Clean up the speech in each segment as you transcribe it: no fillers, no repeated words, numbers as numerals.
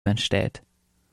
steht.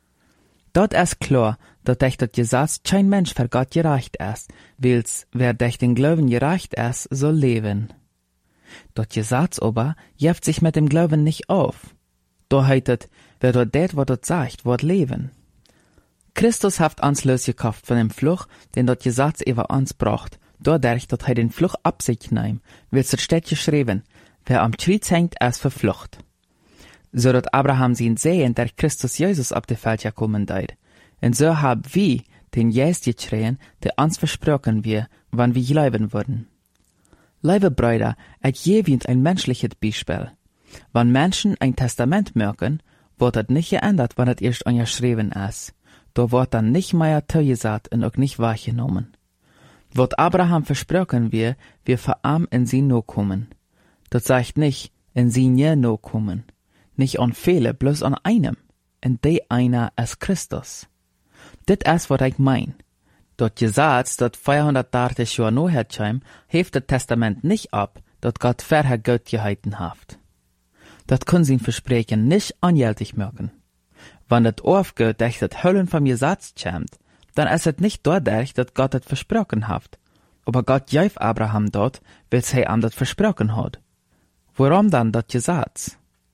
Dort ist klar, dat durch das Gesetz kein Mensch vor Gott gerecht ist, weils wer durch den Glauben gerecht ist, soll leben. Das Gesetz aber jeft sich mit dem Glauben nicht auf. Da heitet, wer dort det, was dort sagt, wird leben. Christus hat uns losgekauft von dem Fluch, den das Gesetz über uns bracht, dadurch, dass den Fluch ab sich nahm, weils es steht geschrieben, wer am Kreuz hängt, ist verflucht. So dat Abraham sein Sehen der Christus Jesus auf die Welt gekommen deit. Und so hab wir den Geist geschrien, der uns versprochen wir, wann wir leben würden. Liebe Brüder, ich gebe Ihnen ein menschliches Beispiel. Wenn Menschen ein Testament merken, wird das nicht geändert, wenn es erst angeschrieben ist. Da wird dann nicht mehr zugesagt und auch nicht wahrgenommen. Wird Abraham versprochen wir für arm in sie no kommen. Das sagt nicht, in sie nie no kommen. Nicht an viele, bloß an einem. Und der einer ist Christus. Dit ist, was ich mein. Das Gesetz, das 430 Jahre noch herkam, hebt das Testament nicht ab, das Gott vorher Gott gehalten hat. Das können sie Versprechen nicht angültig machen. Wenn das aufgeht, durch das Höllen vom Gesetz kommt, dann ist es nicht dadurch, dass Gott das versprochen hat. Aber Gott gab Abraham dort, weil er ihm das versprochen hat. Warum dann das Gesetz?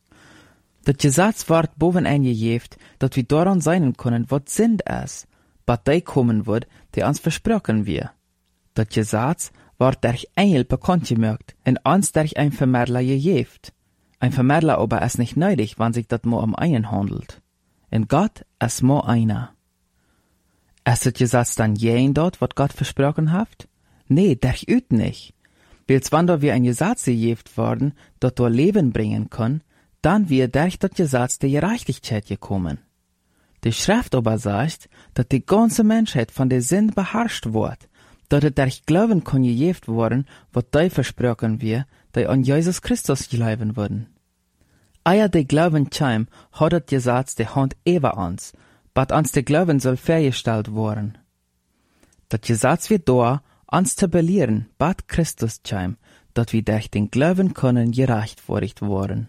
Das Gesetz wird boven eingegeben, dass wir daran sein können, was Sinn ist, was der kommen wird, der uns versprochen wird. Das Gesetz wird durch Engel bekannt gemacht und uns durch ein Vermittler gegeben. Ein Vermittler aber ist nicht nötig, wenn sich das nur um einen handelt. Und Gott ist nur einer. Ist das Gesetz dann jen dort, was Gott versprochen hat? Nee, durchaus nicht. Weils wenn da wir ein Gesetz gegeben worden, das da Leben bringen kann, dann wird durch das Gesetz der Gerechtigkeit gekommen. Die Schrift aber sagt, dass die ganze Menschheit von der Sünde beherrscht wird, dass es durch Glauben kann gegeben worden, was die versprochen wird, die an Jesus Christus glauben würden. Eia die Glauben kam, hat das Gesetz die Hand über uns, but uns der Glauben soll festgestellt worden. Das Gesetz wird da, uns zu belehren, bat Christus kam, dass wir durch den Glauben können gerechtfertigt worden.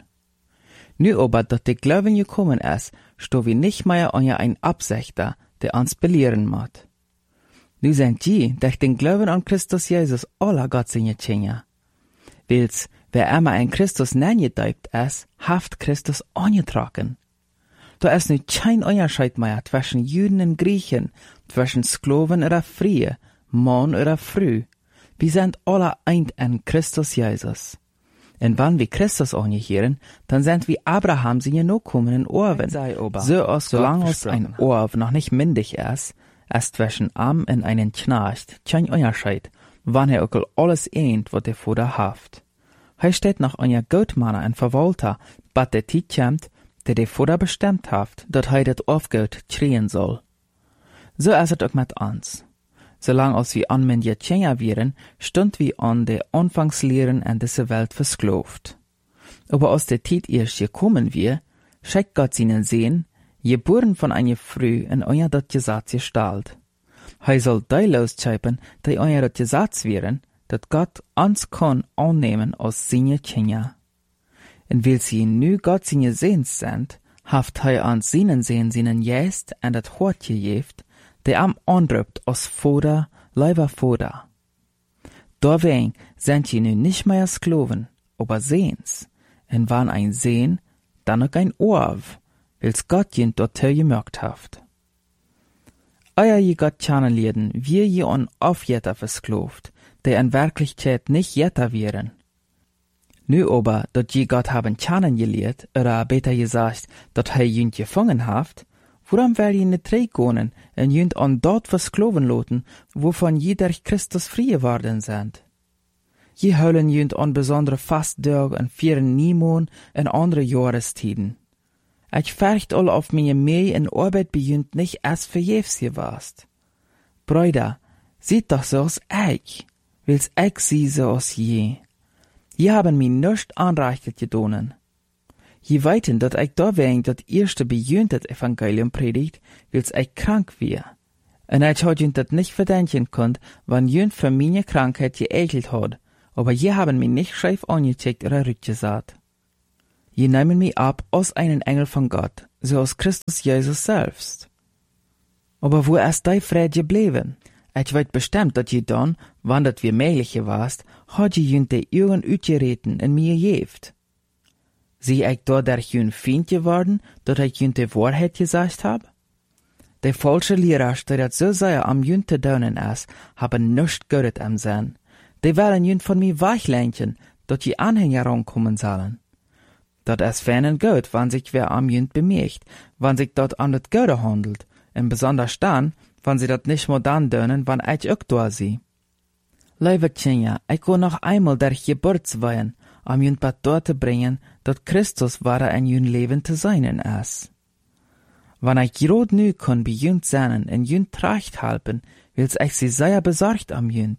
Nu aber, dass der Glauben gekommen ist, sto wir nicht mehr an ein Absichter, der uns belehren macht. Nu sind die, durch den Glauben an Christus Jesus, alle Gott seine Kinder. Weils, wer immer in Christus neingedeupt ist, haft Christus angetragen. Da ist nu kein Unterschied mehr zwischen Juden und Griechen, zwischen Sklaven oder Freie, Mann oder Frau. Wir sind alle eint in Christus Jesus. Und wenn wir Christus angehören, dann sind wir Abraham seine nachkommenden Orven. Solange es ein Orv noch nicht mündig ist zwischen arm und einen Knecht kein Unterschied, wann auch alles eint, was der Vater haft. Er steht noch einer Gottmanner und Verwalter, bat der Zeit kommt, der Vater bestimmt haft, dass das Aufgeld kriegen soll. So ist es auch mit uns. Solange als wir anmündige Kinder wären, stund wir an der Anfangslehren in dieser Welt versklavt. Aber als der Zeit erst gekommen wir, schickt Gott seinen Sehen, geboren von einer Frau in euer das Gesetz gestellt. Er soll die losschipen, die euer das Gesetz wären, dass Gott uns kann annehmen als seine Kinder. Und weil sie nu Gott seine Sehens sind, haft uns seinen Sehen seinen Geist und das Hort gegeben, der am anruft als Vater, lieber Vater. Deswegen sind sie nun nicht mehr Sklaven, aber Sehens. Und wann ein Sehen, dann auch ein Orv, weil's Gott ihn dort gemerkt haft. Euer je Gott kennenlernen, wir je an Aufjeter versklavt, der in Wirklichkeit nicht Jeter wären. Nu aber, dat je Gott haben kennengelernt, oder besser gesagt, dat jünd gefangen haft, warum will je nicht zurückgehen und jünd an dort versklaven loten, wovon je durch Christus frei geworden sind? Je höllen jünd an besondere Fasttage und vieren Niemon und andere Jahrestiden. Ich fürcht all auf meine Mehr in Arbeit bei jünd nicht erst verjährs gewast. Brüder, seht doch so als ich, wills ich sie so als je. Je haben mir nicht anreichtet gedonen. Je weiten, dat ich da wegen dat erste bejündet Evangelium predigt, wils ich krank wär. Und ich hat jünd dat nicht verdenken konnt, wann jünd für meine Krankheit geekelt hat, aber je haben mir nicht scheif angecheckt oder rückgesagt. Je nehmen mich ab als einen Engel von Gott, zoals Christus Jezus selbst. Aber wo ist die Friede gebleven? Ich weet bestimmt, dat je dan, wann dat weer möglich was, had je junt de Augen uitgereten en mir geeft. Zie ich dadurch jun Feind geworden, dat ich junt de Wahrheit gesagt hab? De falsche Lehrer, die dat so sehr am junt te dunen is, haben nichts Gutes am Sinn. Die wollen junt von mir weichlenchen, dat je Anhänger rankommen sollen. Dat is fern gut, wann sich wer am junt bemerkt, wann sich dort an dat Gute handelt, en besonders dann, wann sie dat nicht mehr dann dönen, wann ich auch da sie. Liebe Kinder, ich will noch einmal der Geburtsweihen, um jün pat dort zu bringen, dat Christus wahre in jün Leben zu seinen ist. Wann ich grad nu kann bei jün sein en jün tracht halten, wils ich sie sehr besorgt am jün.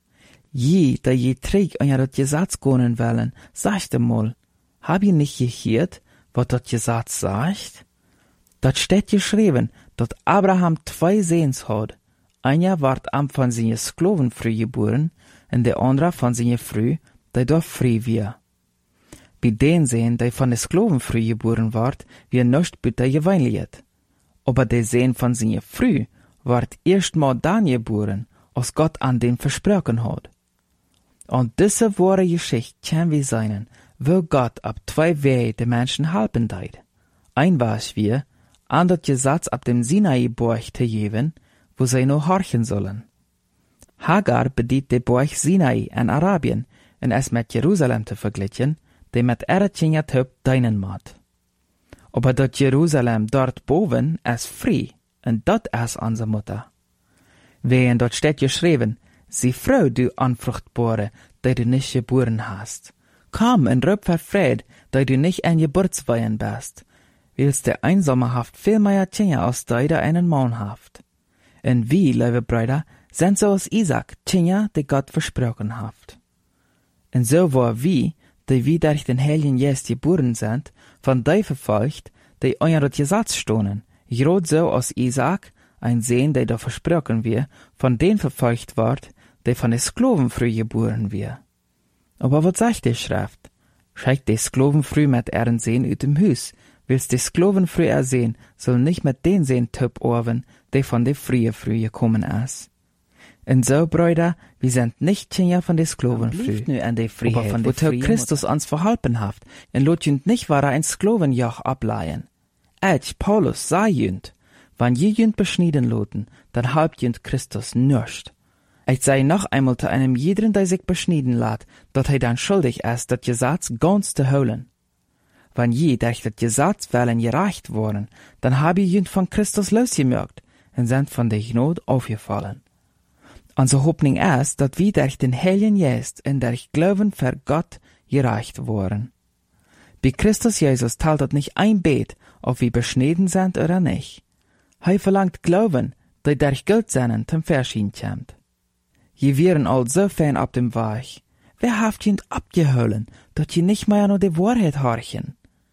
Da je träg an ja dat Gesetz gehen wollen, sagt mal, hab ihr nicht gehört, was dat Gesetz sagt? Dat steht geschrieben, dat Abraham 2 Sehens hat. Einer ward am von seine Sklaven früh geboren, und der andere von seine früh, die doch frei wir. Bei den Sehen, die von den Sklaven früh geboren ward, wir nicht bitte geweinliet. Aber der Sehen von seine früh ward erstmal dann geboren, als Gott an den versprochen hat. Und diese wahre Geschichte kann wir sein, wo Gott ab 2 Wege den Menschen helfen deit. Ein was wir, an dat Gesetz ab dem Sinai-Borg te geben, wo sie nur horchen sollen. Hagar bedient de Borg Sinai in Arabien, en es mit Jerusalem te vergleichen, die mit Eretjenja töp deinen mat. Aber dat Jerusalem dort boven is frei, en dat is onze Mutter. Wehen dort steht geschrieben, sie Frau, du Unfruchtbare, die du nicht geboren hast. Komm en rüb verfred, die du nicht ein Geburtsweihen bist. Wils der Einsame haft viel mehr Kinder als der einen Mann haft. Und wie, liebe Brüder, sind so aus Isaac Kinder, die Gott versprochen haft. Und so war wie durch den Heiligen Geist geboren sind, von die verfolgt, die euer Gesetz stohnen, grad so aus Isaac, ein Sehen, der da versprochen wir, von den verfolgt ward, die von den Sklaven früh geboren wir. Aber was sagt die Schrift? Schickt die Sklaven früh mit ihren Sehen ut dem Hus, willst die Sklaven früh ersehen, soll nicht mit den Sehen töp orven, die von de früh gekommen ist. Und so, Brüder, wir sind nicht Kinder von de Sklaven früh, aber von de Christus uns verhalten haft, und lot jünd nicht wahre ein Sklavenjoch ableihen. Ich, Paulus, sah jünd, wann je jünd beschnieden loten, dann halbt jünd Christus nüscht. Ich sei noch einmal zu einem jeden, der sich beschnieden lat, dat dann schuldig ist, dat Gesetz ganz zu holen. Wenn je durch das Gesetz wollen gereicht worden, dann habe jünd von Christus losgemerkt und sind von der Gnade aufgefallen. Unsere Hoffnung ist, dass wir durch den Heiligen Geist und durch Glauben für Gott gereicht worden. Bei Christus Jesus teilt das nicht ein Bet, ob wir beschnitten sind oder nicht. Er verlangt Glauben, der durch Gott seinen zum Verschieden kommt. Je wären all so fern ab dem Weg. Wer haft jünd abgeholen, dat je nicht mehr nur die Wahrheit horchen?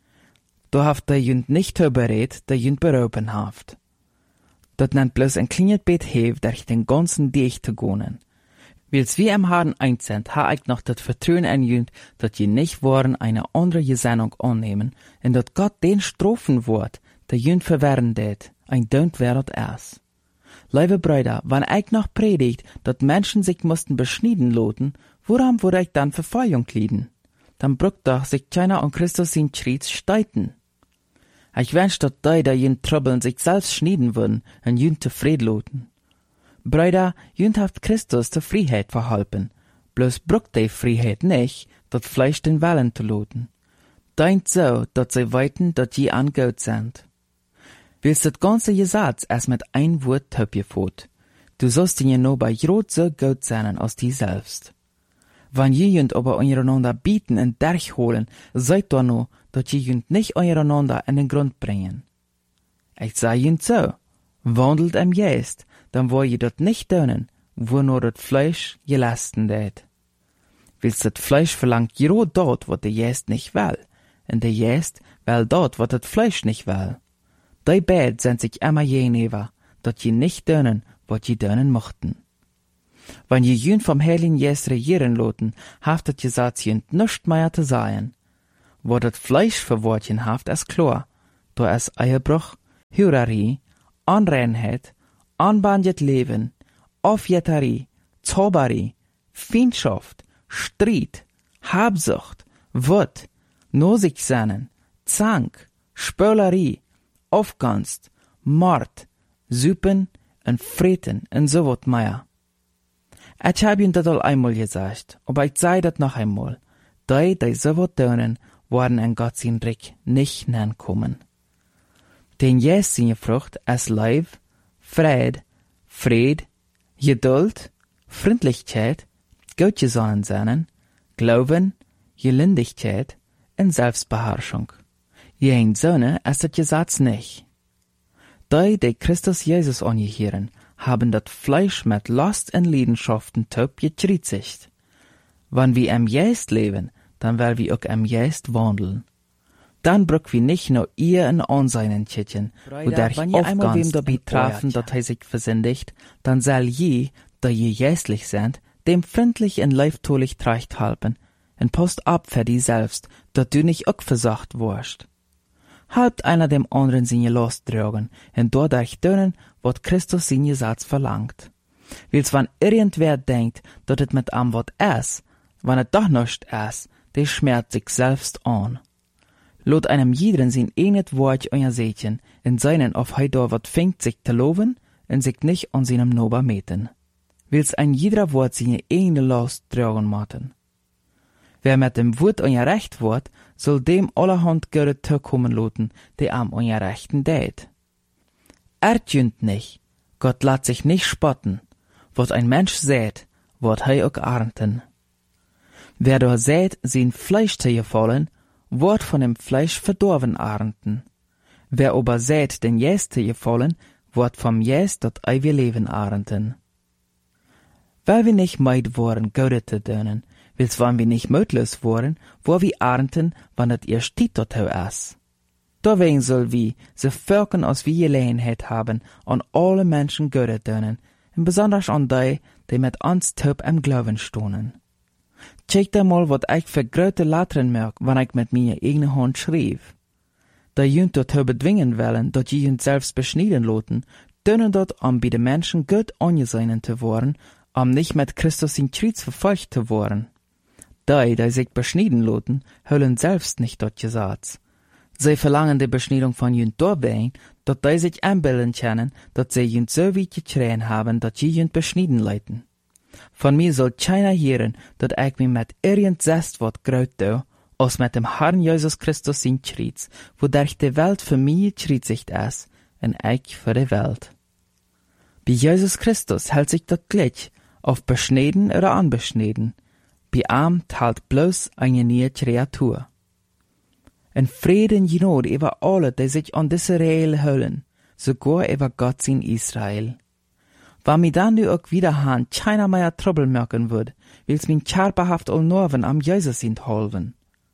Da haft der jünd nicht berät, der jünd beropen haft. Dat nennt bloß ein kleines Bett hef, durch den ganzen Weg zu gehen. Wils wir im Haaren eins sind, ha ich noch das Vertrauen in jünd, dat je nicht waren eine andere Gesinnung annehmen, und dat Gott den strafen wird, der jünd verwehren det, ein Dönt wäret es. Liebe Brüder, wenn ich noch predigt, dat Menschen sich mussten beschnieden loten, woran würde ich dann Verfeuerung lieden? Dann brückt doch sich keiner an Christus in Schritt steiten. Ich wünsch, dat die, der jünd Trübeln sich selbst schnieden würden, und jünd zufrieden loten. Brüder, jünd haft Christus zur Freiheit verhalten, bloß brückt die Freiheit nicht, dat Fleisch den Willen zu loten. Deint so, dat sie weiten, dat je an Gott sind. Willst das ganze Gesetz erst mit ein Wort töpgefot. Du sollst ihn ja nur bei Jod so gut sein als die selbst. Wenn jünd aber einander bieten und durchholen, seid doch nur, dass jünd nicht einander in den Grund bringen. Ich sag jünd so, wandelt im Geist, dann wollt ihr dort nicht tun, wo nur das Fleisch gelasten det. Willst das Fleisch verlangt Jod dort, wo der Geist nicht will, und der Geist will dort, wo das Fleisch nicht will. Die beiden sind sich immer gegenüber, dat je nicht dönen, wat je dönen mochten. Wenn je jünd vom Heiligen Geist regieren loten, haft dat Gesetz jünd nischt mehr zu sein. Wo dat Fleisch verwortchen haft, ist klar, da es Ehebruch, Hurerei, Onreinheid, onbandjet leven, Aufjetterie, Zauberei, Feindschaft, Streit, Habsucht, Wut, Nosigsennen, Zank, Spölerei, Aufgunst, Mord, Süpen en Vreten en so wat mehr. Ich hab ihn dat al einmal gesagt, aber ich sei dat noch einmal. Die so wat tun, worden in Gott sein Reich nicht kommen. Den Jes seine Frucht als Liebe, Fried, Geduld, Freundlichkeit, Gottgesonnen sein, Glauben, Gelindigkeit und Selbstbeherrschung. Jen Söhne ist das Gesetz nicht. Die Christus Jesus angehören, haben das Fleisch mit Lust und Leidenschaften taub gekreuzigt. Wenn wir im Geist leben, dann werden wir auch im Geist wandeln. Dann brauchen wir nicht nur ihr in Anseinen Tschitchen, wo der ich einmal wem dabei treffen, dass er sich versündigt, dann soll je, da je geistlich sind, dem freundlich und leibtolich trecht halten, und post ab für die selbst, dass du nicht auch versagt wirst. Halbt einer dem anderen seine Last tragen, und dadurch tun, was Christus seine Satz verlangt. Wils wann irgendwer denkt, dass es mit am wat ist, wann es doch nicht ist, der schmerzt sich selbst an. Lot einem jeden sein enet Wort euer Sätchen, in seinen auf heidor wat fängt sich zu loben, und sich nicht an seinem Nober meten. Wils ein jeder Wort seine eigene Last tragen maten. Wer mit dem Wort euer Recht wort, soll dem allerhand Göre kommen loten, der am euer Rechten dät. Ertjünt nicht, Gott lässt sich nicht spotten, wat ein Mensch sät, wird er auch ernten. Wer da sät, sein Fleisch zu gefallen, wird von dem Fleisch verdorben ernten. Wer aber sät, den Jäst zu gefallen, wird vom Jäst das ewige Leben ernten. Weil wir nicht meid worden, Gode zu dönen, wils wann wir nicht möglich worden, wo wir ernten, wann das ihr steht dort ist. Deswegen soll wir, so Völkern als wir Gelegenheit haben, an alle Menschen Gode dönen, und besonders an die mit uns taub im Glauben stohnen. Check da mal, wat ich für grote Lettern merk, wann ich mit mir eigene Hand schrieb. Da jünt dort bedwingen wollen, dat jünt selbst beschneiden loten, dönen dort, bei den Menschen gut angesehen zu worden, nicht mit Christus in Kreuz verfolgt zu worden. Die sich beschneiden loten, höllen selbst nicht dort Gesetz. Sie verlangen die Beschneidung von jünt dabei, dat die sich einbilden können, dat sie jünt so weit gekriegt haben, dat jünt beschneiden leiten. Von mir soll keiner hören, dat ich mich mit irgend zest wat groot do, als mit dem Herrn Jesus Christus in Kreuz, wodurch die Welt für mich gekreuzigt ist, und ich für die Welt. Bei Jesus Christus hält sich das gleich, auf beschneden oder unbeschneden. Bei ihm teilt bloß eine neue Kreatur. En Frieden Genot über alle, die sich an diese Regeln halten, sogar über Gott in Israel. Wenn mir dann nu auch wieder han keiner mehr Trouble merken wird, wils min charperhaft all Norven am Jesus sind holven.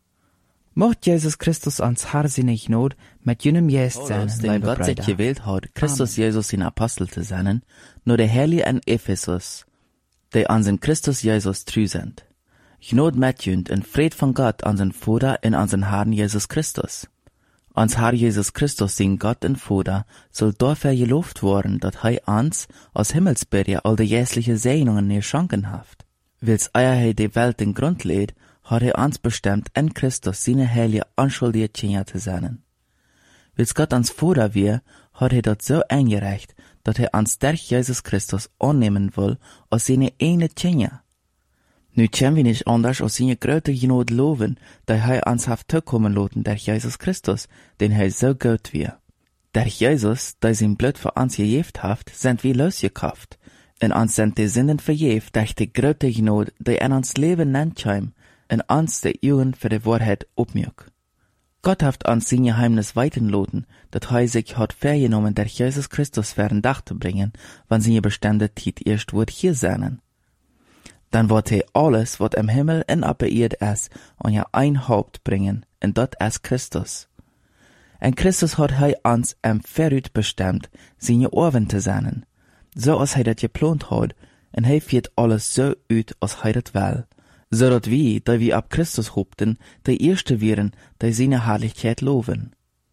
Mocht Jesus Christus ans harsinnig Not mit jenem Jest sein, den Gott sich gewählt hat, Christus Jesus in Apostel zu sein, nur der Herrliche in Ephesus, die an den Christus Jesus treu sind. Gnod mit jünd en Fried von Gott an den Vater und an den Herrn Jesus Christus. Ans Herr Jesus Christus, sein Gott und Vater, soll dafür gelobt worden, dat uns als Himmelsbürger all die jährliche Segnungen geschenken haft. Wils die Welt den Grund lädt, hat uns bestimmt in Christus seine heilige unschuldige Kinder zu sein. Wils Gott ans Vater wir, hat dat so eingereicht, dat uns durch Jesus Christus annehmen will als seine eine Kinder. Nu können wir nicht anders als seine große Genot loben, da uns haft zukommen lassen durch Jesus Christus, den so gut wir. Durch Jesus, der sein Blut für uns gegeben haft, sind wir losgekauft, und uns sind die Sünden vergeben durch die große Genot, die in uns Leben nennt und uns die Augen für die Wahrheit aufmüht. Gott haft uns sein Geheimnis weiten lassen, dat sich hat vergenommen, durch Jesus Christus für ein Dach zu bringen, wann seine bestimmte Zeit erst wird hier sein. Dann wird alles, was im Himmel und auf der Erde ist, an ein Haupt bringen, und das ist Christus. Und Christus hat uns Verrüt bestimmt, seine Ohren zu sein, so als das geplant hat, und führt alles so aus, als das will, so dass wir, da wir ab Christus hofften, die Erste wären, die seine Herrlichkeit loben.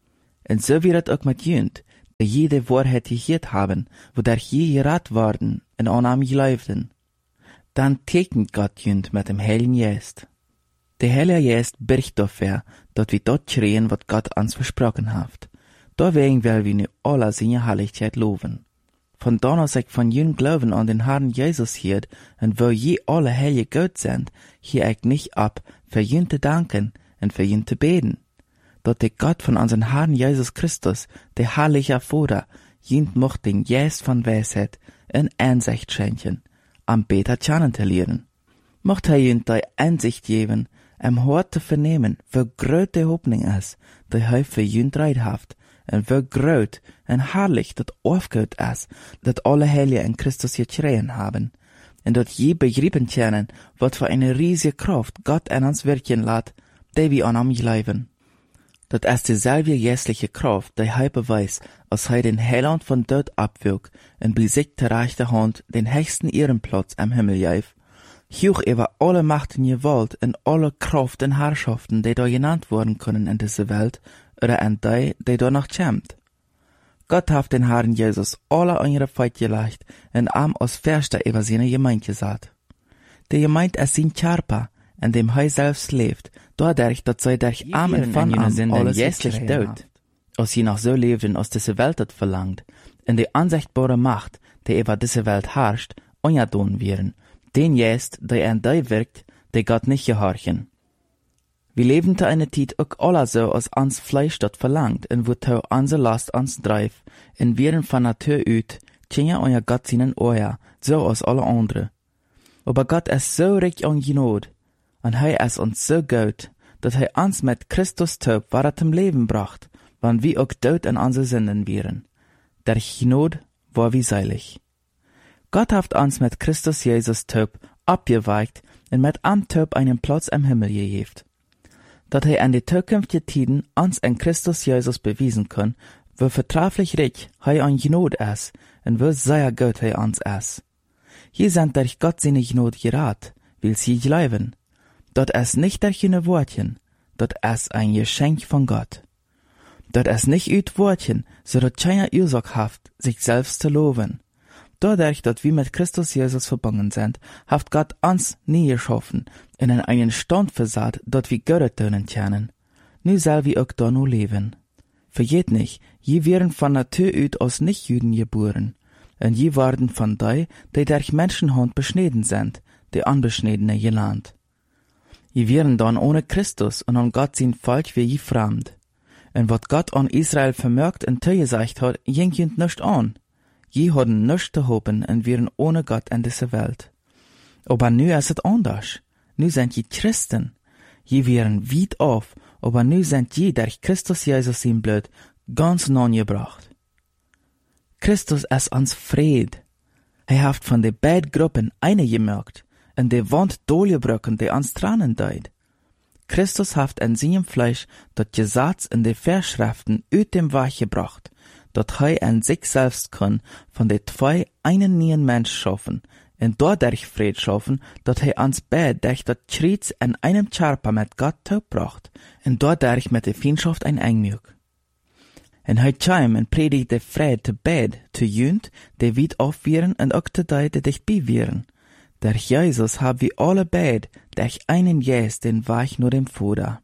Und so wird es auch mit jünt, die jede Wahrheit gehört haben, wodurch je gerat worden und Annahme geleuften. Dann tekent Gott jünt mit dem Heiligen Geist. Der Heilige Geist birgt dafür, dass wir dort schreien, was Gott uns versprochen hat. Deswegen will wir nu alle seine Heiligkeit loben. Von da aus ich von jün Glauben an den Herrn Jesus hielt, und wo je alle heilige Gott sind, hier ich nicht ab, für jün zu danken und für jün zu beten. Dort der Gott von unseren Herrn Jesus Christus, der heilige Vater, jün mocht den Geist von Weisheit und Einsicht schenken, am Beter kennen zu lernen. Mocht er jün die Einsicht geben, Hort zu vernehmen, wie groß die Hoffnung ist, die er für jün haft, und wie groß und herrlich das Aufgehört ist, dat alle Heilige in Christus geschrien haben, und dat je begrieben können, wat für eine riesige Kraft Gott an uns wirken lässt, die wir an ihm glauben. Dat ist dieselbe jässliche Kraft, die er beweist, als er den Heiland von dort abwirkt und bei sich der rechte Hand den höchsten Ehrenplatz am Himmel gäf, hoch über alle Machten Gewalt und alle Kraft und Herrschaften, die da genannt worden können in dieser Welt, oder an die da noch kämmt. Gott hat den Herrn Jesus alle eure Feit gelegt und am aus Verster über seine Gemeinde gesagt. Die Gemeinde ist sein Körper, in dem er selbst lebt, dadurch, dass sie durch am und von am alles jässlich tut, als sie noch so lebten, aus dieser Welt hat verlangt, in die unsichtbare Macht, die über diese Welt herrscht, ungedon werden, den jest, der an die wirkt, die Gott nicht gehorchen. Wir leben zu einer Zeit auch alle so, als ans Fleisch dort verlangt, und wo tau unsere Last ans dreif, und wir von Natur ut, tjenja euer Gott seinen Ohr, so als alle andere. Aber Gott ist so reich an Genot, und er ist uns so gut, dass er uns mit Christus taub war zum Leben bracht, wann wir auch tot in unsere Sünden wären. Der Genot war wie seilig. Gott hat uns mit Christus Jesus taub abgeweicht und mit am taub einen Platz im Himmel gegeben. Dat er an die zukünftigen Tiden uns in Christus Jesus bewiesen kann, wie vertrefflich reich er an Genot ist und wie sehr gut er uns ist. Hier sind durch Gott seine Genot gerat, will sie glauben. Dat ist nicht durch eine Wortchen, dat ist ein Geschenk von Gott. Dat ist nicht üt Wortchen, so dat keine Ursache haft, sich selbst zu loben. Dadurch, dass wir mit Christus Jesus verbunden sind, hat Gott uns nie geschaffen und in einen Stand versatt, dort wir Gott tönen können. Nu soll wir auch da nur leben. Vergeht nicht, je wären von Natur aus Nicht-Juden geboren, und je waren von die durch Menschenhand beschnitten sind, die Unbeschnittene genannt. Je wären dann ohne Christus und an Gott sein Volk wie je fremd. Und wat Gott an Israel vermerkt und zugesagt hat, ging jünd nicht an. Je hadden nichts zu hoffen und wären ohne Gott in dieser Welt. Aber nu ist es anders. Nu sind je Christen. Je wären weit auf, aber nu sind je durch Christus Jesus sein Blut ganz nah gebracht. Christus ist uns Fried. Er hat von den beiden Gruppen eine gemerkt und die Wand durchgebrochen, die uns Tränen deut. Christus hat in seinem Fleisch das Gesetz in die Verschriften aus dem Weg gebracht, dat er an sich selbst kann von den zwei einen neuen Mensch schaffen, und dadurch Fried schaffen, dat er uns beide durch das Kreuz in einem Körper mit Gott bracht, und dadurch mit der Feindschaft ein Einmück. Und er kam und predigte Fried zu beide, zu jünd, die weit aufwären und auch zu die, die dicht bei wären. Durch Jesus haben wir alle beide durch einen Geist den Weg nur dem Vater.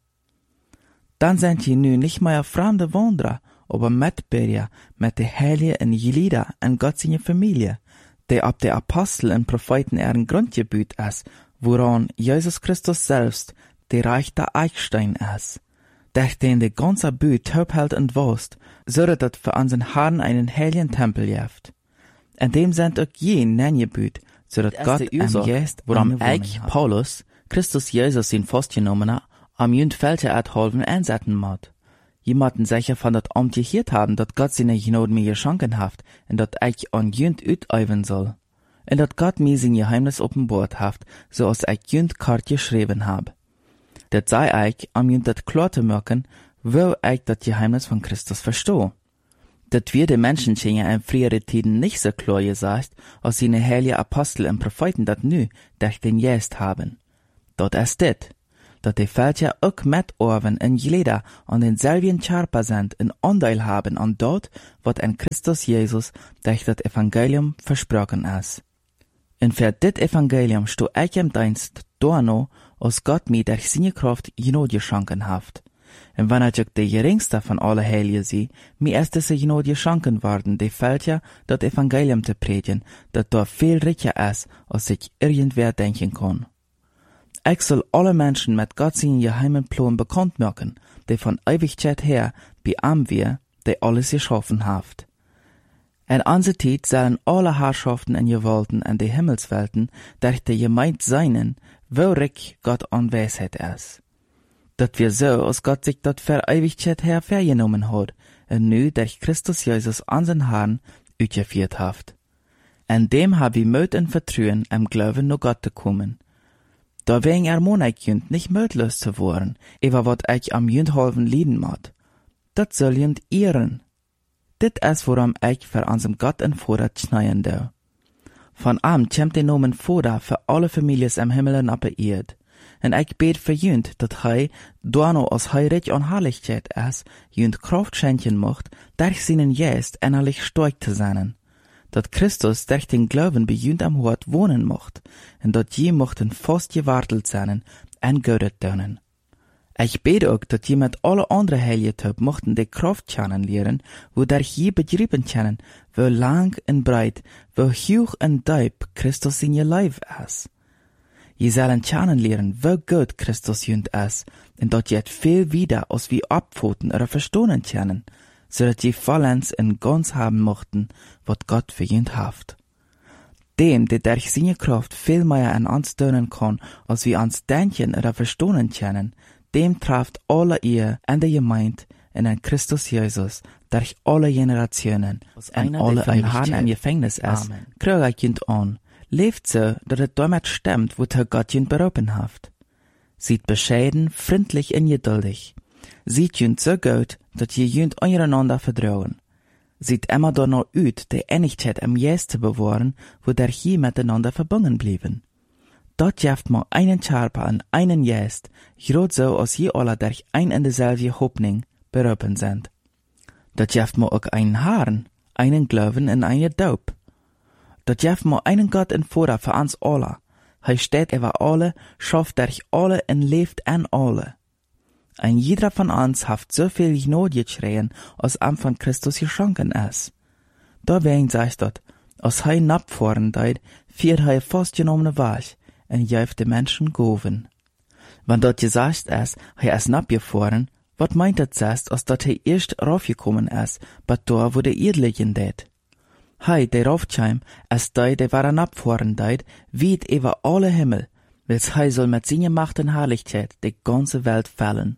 Dann sind wir nun nicht mehr fremde Wanderer, aber Mitbürger mit der Heilige und Gelieder in Gott seine Familie, die ab der Apostel und Propheten ihren Grundgebiet ist, woran Jesus Christus selbst der rechte Eichstein ist, durch den die ganze Büt hält und wost, so dass für unseren Herrn einen heiligen Tempel gibt. In dem sind auch jeden Nengebüt, so dass Gott am Geist woran ich, Paulus, Christus Jesus ihn festgenommen am Jündfelte erhalten einsetzen muss. Jemanden sicher von dat Amt gehört haben, dat Gott seine Gnade mir geschenken hat, und dat ich an jünd üben soll. Und dat Gott mir sein Geheimnis offenbart hat, so als ich jünd Kart geschrieben hab. Dat sei ich, am jünd dat klar zu merken, wo ich dat Geheimnis von Christus verstehe. Dat wir die Menschen in früheren Tiden nicht so klar gesagt, als seine heilige Apostel und Propheten dat nu durch den Geist haben. Dort ist dit. dat die Völker ook met orven en jeder an denselben Charpa sind en Anteil haben an dort, wat in Christus Jesus durch das Evangelium versprochen ist. En für dit Evangelium sto ich im Dienst dorno, als Gott mir durch seine Kraft Genot geschenken haft. En wanneer ich de geringste van alle Heilige zie, mir ist diese Genot geschenken worden, die Völker das Evangelium zu predigen, dat dort viel richer ist, als sich irgendwer denken kann. Ich soll alle Menschen mit Gott seinen geheimen Plan bekannt machen, die von Ewigkeit her beam wir, die alles geschaffen haft. In unserer Zeit sollen alle Herrschaften und Gewalten in die Himmelswelten durch die Gemeinde seinen, wo reich Gott an Weisheit ist. Dat wir so, als Gott sich dort für Ewigkeit her vergenommen hat, und nu durch Christus Jesus unseren Herrn uitgeführt haft. In dem hab ich Mut und Vertrauen im Glauben nur Gott zu kommen. Da wegen ich nicht mutlos zu worden, über wat ich am Jündhalven lieden mat. Dat soll jünd ehren. Dit is worum ich für unserem Gott en Vater schneien do. Von am kommt der Nomen Vater für alle Families im Himmel und auf der Erde. En ich bet für jünd, dat hei, doano als hei reich an Herrlichkeit ist, jünd Kraft schenken mocht, durch seinen Geist innerlich stark zu sein. Dat Christus durch den Glauben bei jünd am Hort wohnen mocht, und dat je mochten fast gewartelt sein, en Gott tun. Ich bete auch, dat je mit alle andere Heilige mochten die Kraft kennenlernen, wodurch je begrieben können, wo lang und breit, wo hoch und tief Christus in ihr Leib ist. Je sollen kennenlernen, wo gut Christus jünd ist, und dat je viel wieder als wie abpfoten oder verstohlen können, so dat je vollends in ganz haben mochten, wat Gott für jünd haft. Dem, der durch seine Kraft viel mehr an uns tun kann, als wir uns denken oder verstohlen können, dem trifft alle ihr in der Gemeinde in ein Christus Jesus durch alle Generationen und alle ein Herrn im Gefängnis ist, krieg ich jünd an, lebt so, dass es damit stimmt, wo Gott jünd berufen haft. Sieht bescheiden, freundlich und geduldig. Sieht jünd so gut, dass je jünd untereinander vertrauen. Sieht immer danach uit, die Einigkeit im Geist zu bewahren, wodurch je miteinander verbunden blieben. Dort jaft man einen Charpa und einen Geist, grad so, als je alle durch ein und dieselbe Hoffnung berufen sind. Dort jaft man auch einen Herrn, einen Glauben und eine Taub. Dort jaft man einen Gott und Vater für uns alle. Hij steht über alle, schafft durch alle und lebt an alle. Ein jeder von uns haft so viel Not geschrien, als am von Christus geschenken ist. Deswegen sagt dort, als hij napfahren deit, vier hij fastgenommene Weg, und jäft die Menschen goven. Wenn dort gesagt ist, hij ist napgefahren, wat meint het zest, als dat hij erst raufgekommen ist, bat da, wo der Edlichen det? Hij, der raufkam, ist deit, der war napfahren deit, weit über alle Himmel, wils hij soll mit seiner Macht und Herrlichkeit die ganze Welt fällen.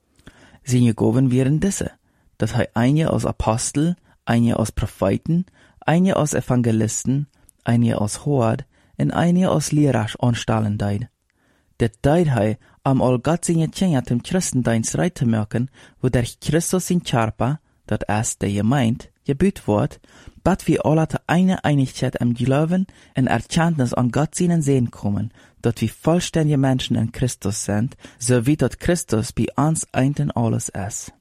Seine Gaben wären diese, dass hij eine als Apostel, eine als Propheten, eine als Evangelisten, eine als Hort und eine als Lehrer anstellen deit. Det deit hij, all Gott seine Kinder zum Christendienst reit zu machen, wodurch Christus in Charpa, dat ist der Gemeinde, gebüht wird, bat wir alle zu einer Einigkeit im Glauben und Erkenntnis an Gott seinen Sehen kommen, dat wir vollständige Menschen in Christus sind, so wie dort Christus bei uns ein in alles ist.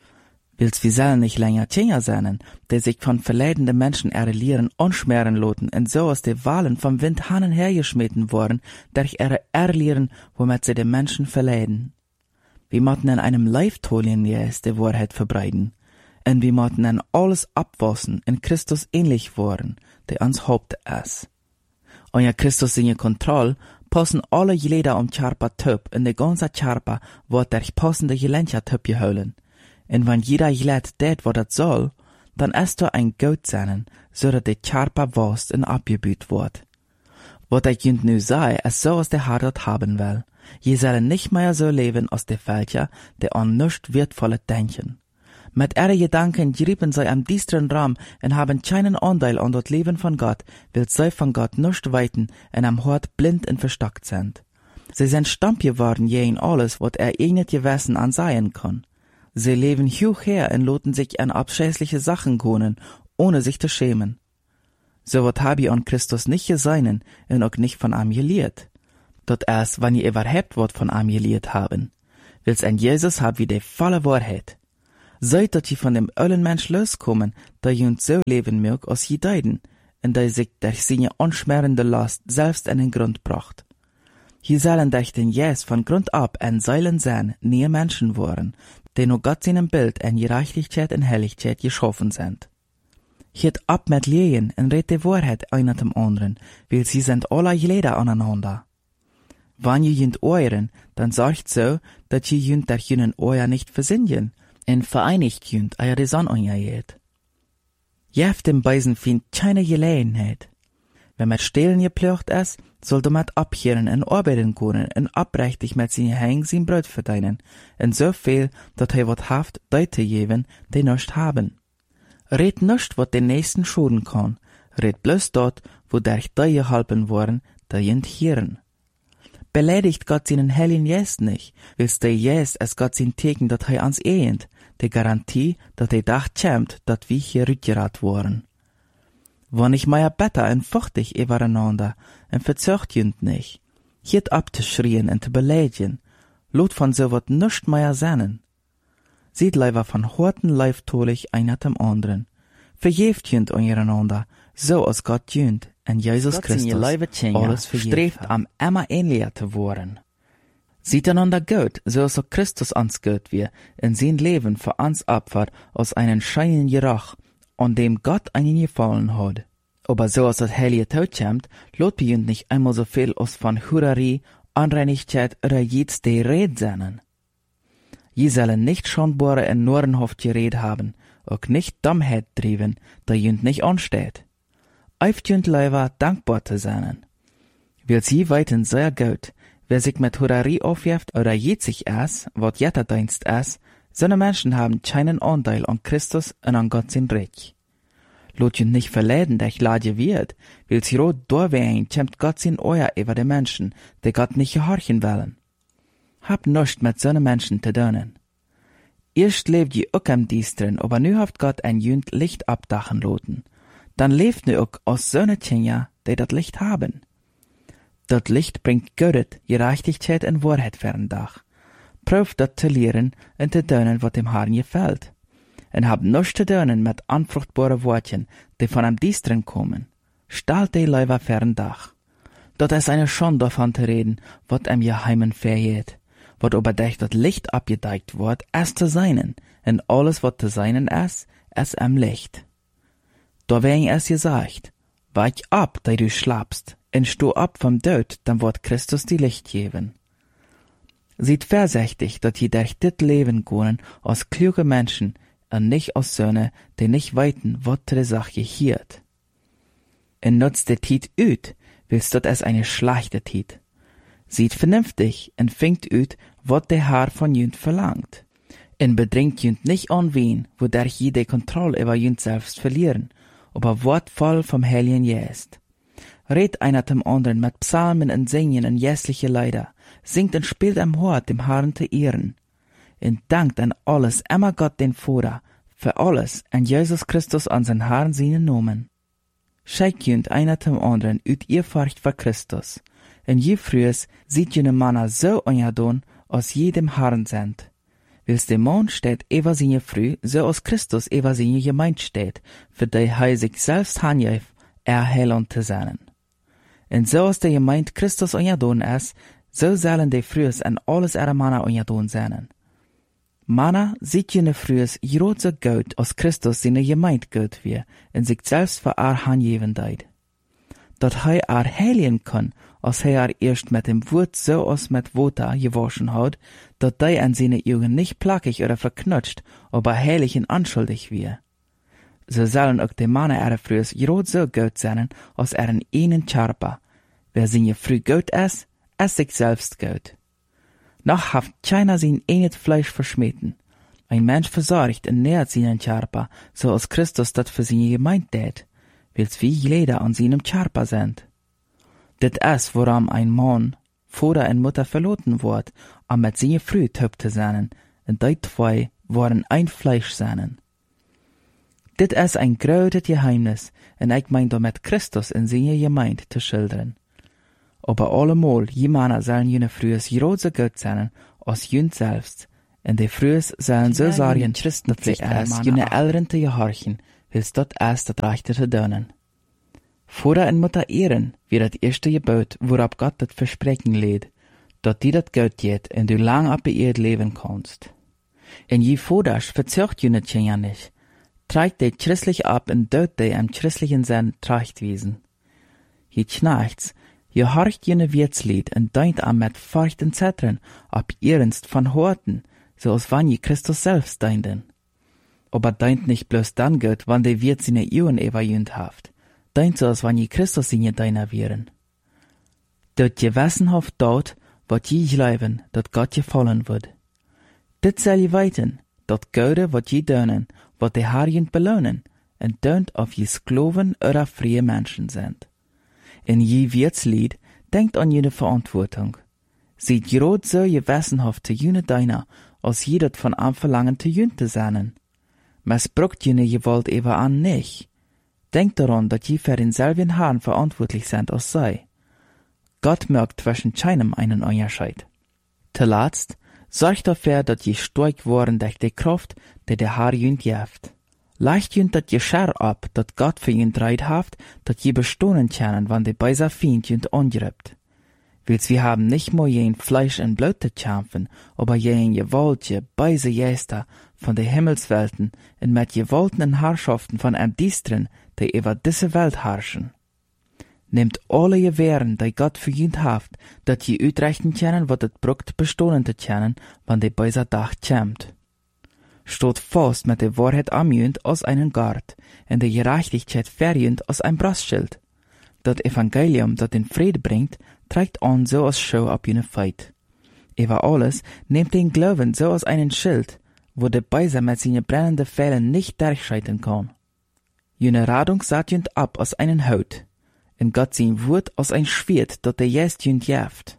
Wils wir sollen nicht länger Kinder sein, die sich von verleidenden Menschen erlieren anschmieren loten und so aus den Wahlen vom Wind hannen hergeschmeten worden, durch ihre Erlieren, womit sie den Menschen verleiden. Wir mochten in einem Leiftolien jetzt die Wahrheit verbreiten, und wir mochten in alles abwaschen in Christus ähnlich worden, der uns Haupt ist. Und ja Christus seine Kontrolle passen alle Glieder Charpa Töp in die ganze Charpa wird durch passende Gelenker Töp geholen. Und wenn jeder Glied det, was das soll, dann ist da ein Gott sein, so dass die Charpa wast und abgebüht wird. Was ich jünd nu sei, ist so, als der Herr dort haben will. Je sollen nicht mehr so leben, als die Völker, die an nichts Wertvolles denken. Mit ihren Gedanken grieben sie am düsteren Raum und haben keinen Anteil an das Leben von Gott, weil sie von Gott nichts weiten und am Hort blind und verstockt sind. Sie sind stamp geworden je in alles, was nicht gewissen ansehen kann. Sie leben hoch her und loten sich an abscheuliche Sachen gönnen, ohne sich zu schämen. So wat hab ich an Christus nicht gesehen und auch nicht von ihm gelehrt. dat erst, wann ihr überhaupt Wort von ihm gelehrt haben. Wils en Jesus hab wie die volle Wahrheit. Seid, dat ihr von dem ölen Mensch loskommen, da ihr uns so leben mögt, als je deiden, und da sich durch seine unschmerende Last selbst in den Grund bracht. Hier sollen durch den Jesus von Grund ab en Säulen sein, nie Menschen waren, die nur Gott seinem Bild en Gerechtigkeit en Helligkeit geschaffen sind. Hiet ab mit Lehen en red die Wahrheit einer dem anderen, weil sie sind alle Glieder aneinander. Wann ihr jünt euren, dann sorgt so, dat ihr jünt der jünen euer nicht versinnen, en vereinigt jünt euer die Sonne anjahet. Jeft dem Beisen find keine Gelegenheit. Wenn mit Stehlen geplöcht ist, soll du mit abkehren en arbeiten können en abrechtig mit seine Hängen sein Brot verdienen, en so viel, dat wat haft Leute geben, die nicht haben. Red nicht, wat den Nächsten schaden kann, red bloß dort, wo durch die geholfen worden, da jünt hören. Beleidigt Gott seinen Heiligen Geist nicht, willst der Geist als Gott sein Teken, dat ans ehend, die Garantie, dat Dach kämmt, dat wir hier rückgerat waren. Wann ich meier better en fuchtig übereinander, en verzögt jünt nicht, hiert abzuschrien en zu beleidigen, lot von so wat nischt meier sennen. Sieht leider von horten leiftolich einer dem anderen, verjeft jünt untereinander, so als Gott jünt, en Jesus Gott Christus alles streeft am immer ähnlicher zu worden. Sieht einander gut, so als auch Christus ans gut wir, in sein Leben für uns opfert, aus einem scheinen Gerach, an dem Gott einen gefallen hat. Aber so als das heilige Tod kommt, lot wir nicht einmal so viel aus von Hurerie, Anreinigkeit oder jetzt die Red sein. Je sollen nicht schonbare en Norrenhaft gered haben, auch nicht Dummheit trieben, da jünd nicht ansteht. Eift jünd leider dankbar zu sein. Will sie weiten sehr gut, wer sich mit Hurerie aufjeft oder jet sich wat Jetterdienst so ne Menschen haben keinen Anteil an Christus und an Gott sein Reich. Lot jünd nicht verleiden, dass lade wird, will sie rot durchwehen, kämmt Gott sein Euer über die Menschen, die Gott nicht gehorchen wollen. Hab nichts mit so ne Menschen zu tun. Erst lebt je auch am Diestren, aber nu haft Gott ein jünd Licht abdachen loten. Dann lebt nu auch aus so ne Tjenja, die dat Licht haben. Dat Licht bringt Göttet, Gerechtigkeit und Wahrheit fern Dach. Prüft dat zu lehren und zu tun, wat dem Herrn gefällt. Und hab nichts zu tun mit anfruchtbaren Wortchen, die von am Diestren kommen. Stahlt die Leiber fern Dach. Dat ist eine Schande davon zu reden, wat am Geheimen vergeht. Wat aber durch dat Licht abgedeckt wird, es zu seinen, und alles, wat zu seinen ist am Licht. Da wegen es gesagt, weich ab, da du schlafst, und sto ab vom Tod, dann wird Christus die Licht geben. Seid vorsichtig, dat ihr durch dit Leben können, als kluge Menschen, und nicht als Söhne, die nicht weiten, wat die Sache hiert. Und nutzt die Tiet üt, willst dort es eine schlechte Tiet. Seid vernünftig und fingt üt, wat der Herr von jünd verlangt. Und bedringt jünd nicht an wen, wodurch je die Kontrolle über jünd selbst verlieren, aber wort voll vom Heiligen Geist. Red einer dem anderen mit Psalmen und Singen und jässliche Lieder, singt und spielt am Hort dem Herrn zu ehren. Und dankt an alles immer Gott den Vater, für alles an Jesus Christus an sein Herrn seinen Namen. Scheikt jünd einer dem anderen üt ihr Furcht vor Christus. Und je frühes sieht jene Männer so anjadon, als jedem Herrn sind. Wils der Mann steht über seine Früh, so als Christus über seine Gemeinde steht, für die sich selbst hanjef, erheilen zu sein. Und so als der Gemeinde Christus anjadon ist, so sollen die frühes an alles ihre Männer anjadon sein. Männer sieht jene frühes jrot so gut, als Christus seine Gemeinde gut wir, und sich selbst für hanjeven deit. Dat heiligen kann, als erst mit dem Wort so als mit Wasser gewaschen hat, dat an seine Augen nicht plackig oder verknutscht, aber heilig und anschuldig wir. So sollen auch die Männer ihre frühes jrot so gut sein, als einen Charpa. Wer seine früh gut ist sich selbst gut. Noch haft keiner sein eigenes Fleisch verschmähten. Ein Mensch versorgt und nährt seinen Charpa, so als Christus dat für seine Gemeinde tät, wils wie jeder an seinem Charpa sind. Dit ist, woran ein Mann, Vater und Mutter verloten wird, am mit seine Früh töpte seinen, und die zwei waren ein Fleisch seinen. Dit ist ein größtes Geheimnis, und ich mein damit Christus in seine Gemeinde zu schildern. Aber allemal, je Männer sollen jene frühes gerot so gut sein, als jünd selbst. Und die frühes sollen so sagen, dass sie erst jene Eltern zu gehorchen, willst dort erst das Rechte zu tun. Vater und Mutter ehren, wie das erste Gebot, worauf Gott das Versprechen lädt, dass die das Gott geht und du lang ab ihr leben kannst. Und je Vater verzögert jene Kinder nicht, trägt die christlich ab und dort die im christlichen Sinn trachtwiesen. Je Knechts, je horcht jene Wirtslied und deint am mit Furcht und Zittern, ab ernst von Horten, so als wann je Christus selbst deinden. Aber deint nicht bloß dann Gott, wann die Wirt seine Ehren überjünd haft. Deint so, als wann je Christus seine Deiner wären. Dort je wissenhaft dort, wat je glauben, dat Gott je fallen wird. Dit soll je weten, dat Gode wat je dönen, wat de Herr jünd belohnen, en dönt auf je Skloven oder freie Menschen sind. In je Wirtslied, denkt an jene Verantwortung. Seht grad so je wissenhaft zu jene Deiner, als je dat von Anverlangen zu jünd zu sein. Missbraucht jene Gewalt ever an nicht. Denkt daran, dass je für denselben Herrn verantwortlich sind als sei. Gott merkt zwischen keinem einen Unterschied. Zuletzt, sorgt dafür, dass je stark worden durch die Kraft, die der Herr jünd gibt. Leicht jünd dat je Scher ab, dat Gott für jünd reit haft, dat je bestohnen können, wann die beiser Feind jünd angreift. Wils wir haben nicht mehr jen Fleisch und Blut zu kämpfen, aber jen gewaltige, beise Geister von den Himmelswelten und mit gewaltenen Herrschaften von einem Diestren, die über diese Welt herrschen. Nehmt alle Gewehren, die Gott für jünd haft, dat je uitrechten können, wat het brucht bestohlen zu können, wann die beiser Dach kämmt. Steht fast mit der Wahrheit am jünd als einen Gard, und der Gerechtigkeit verjünd als ein Brustschild. Das Evangelium, das den Friede bringt, trägt an so als Schau ab jene Feit. Über alles nehmt den Glauben so als einen Schild, wo der Beiser mit seinen brennenden Pfeilen nicht durchschreiten kann. Jene Radung saht jünd ab als einen Haut, und Gott sein Wort als ein Schwert, dat der jest jünd jeft.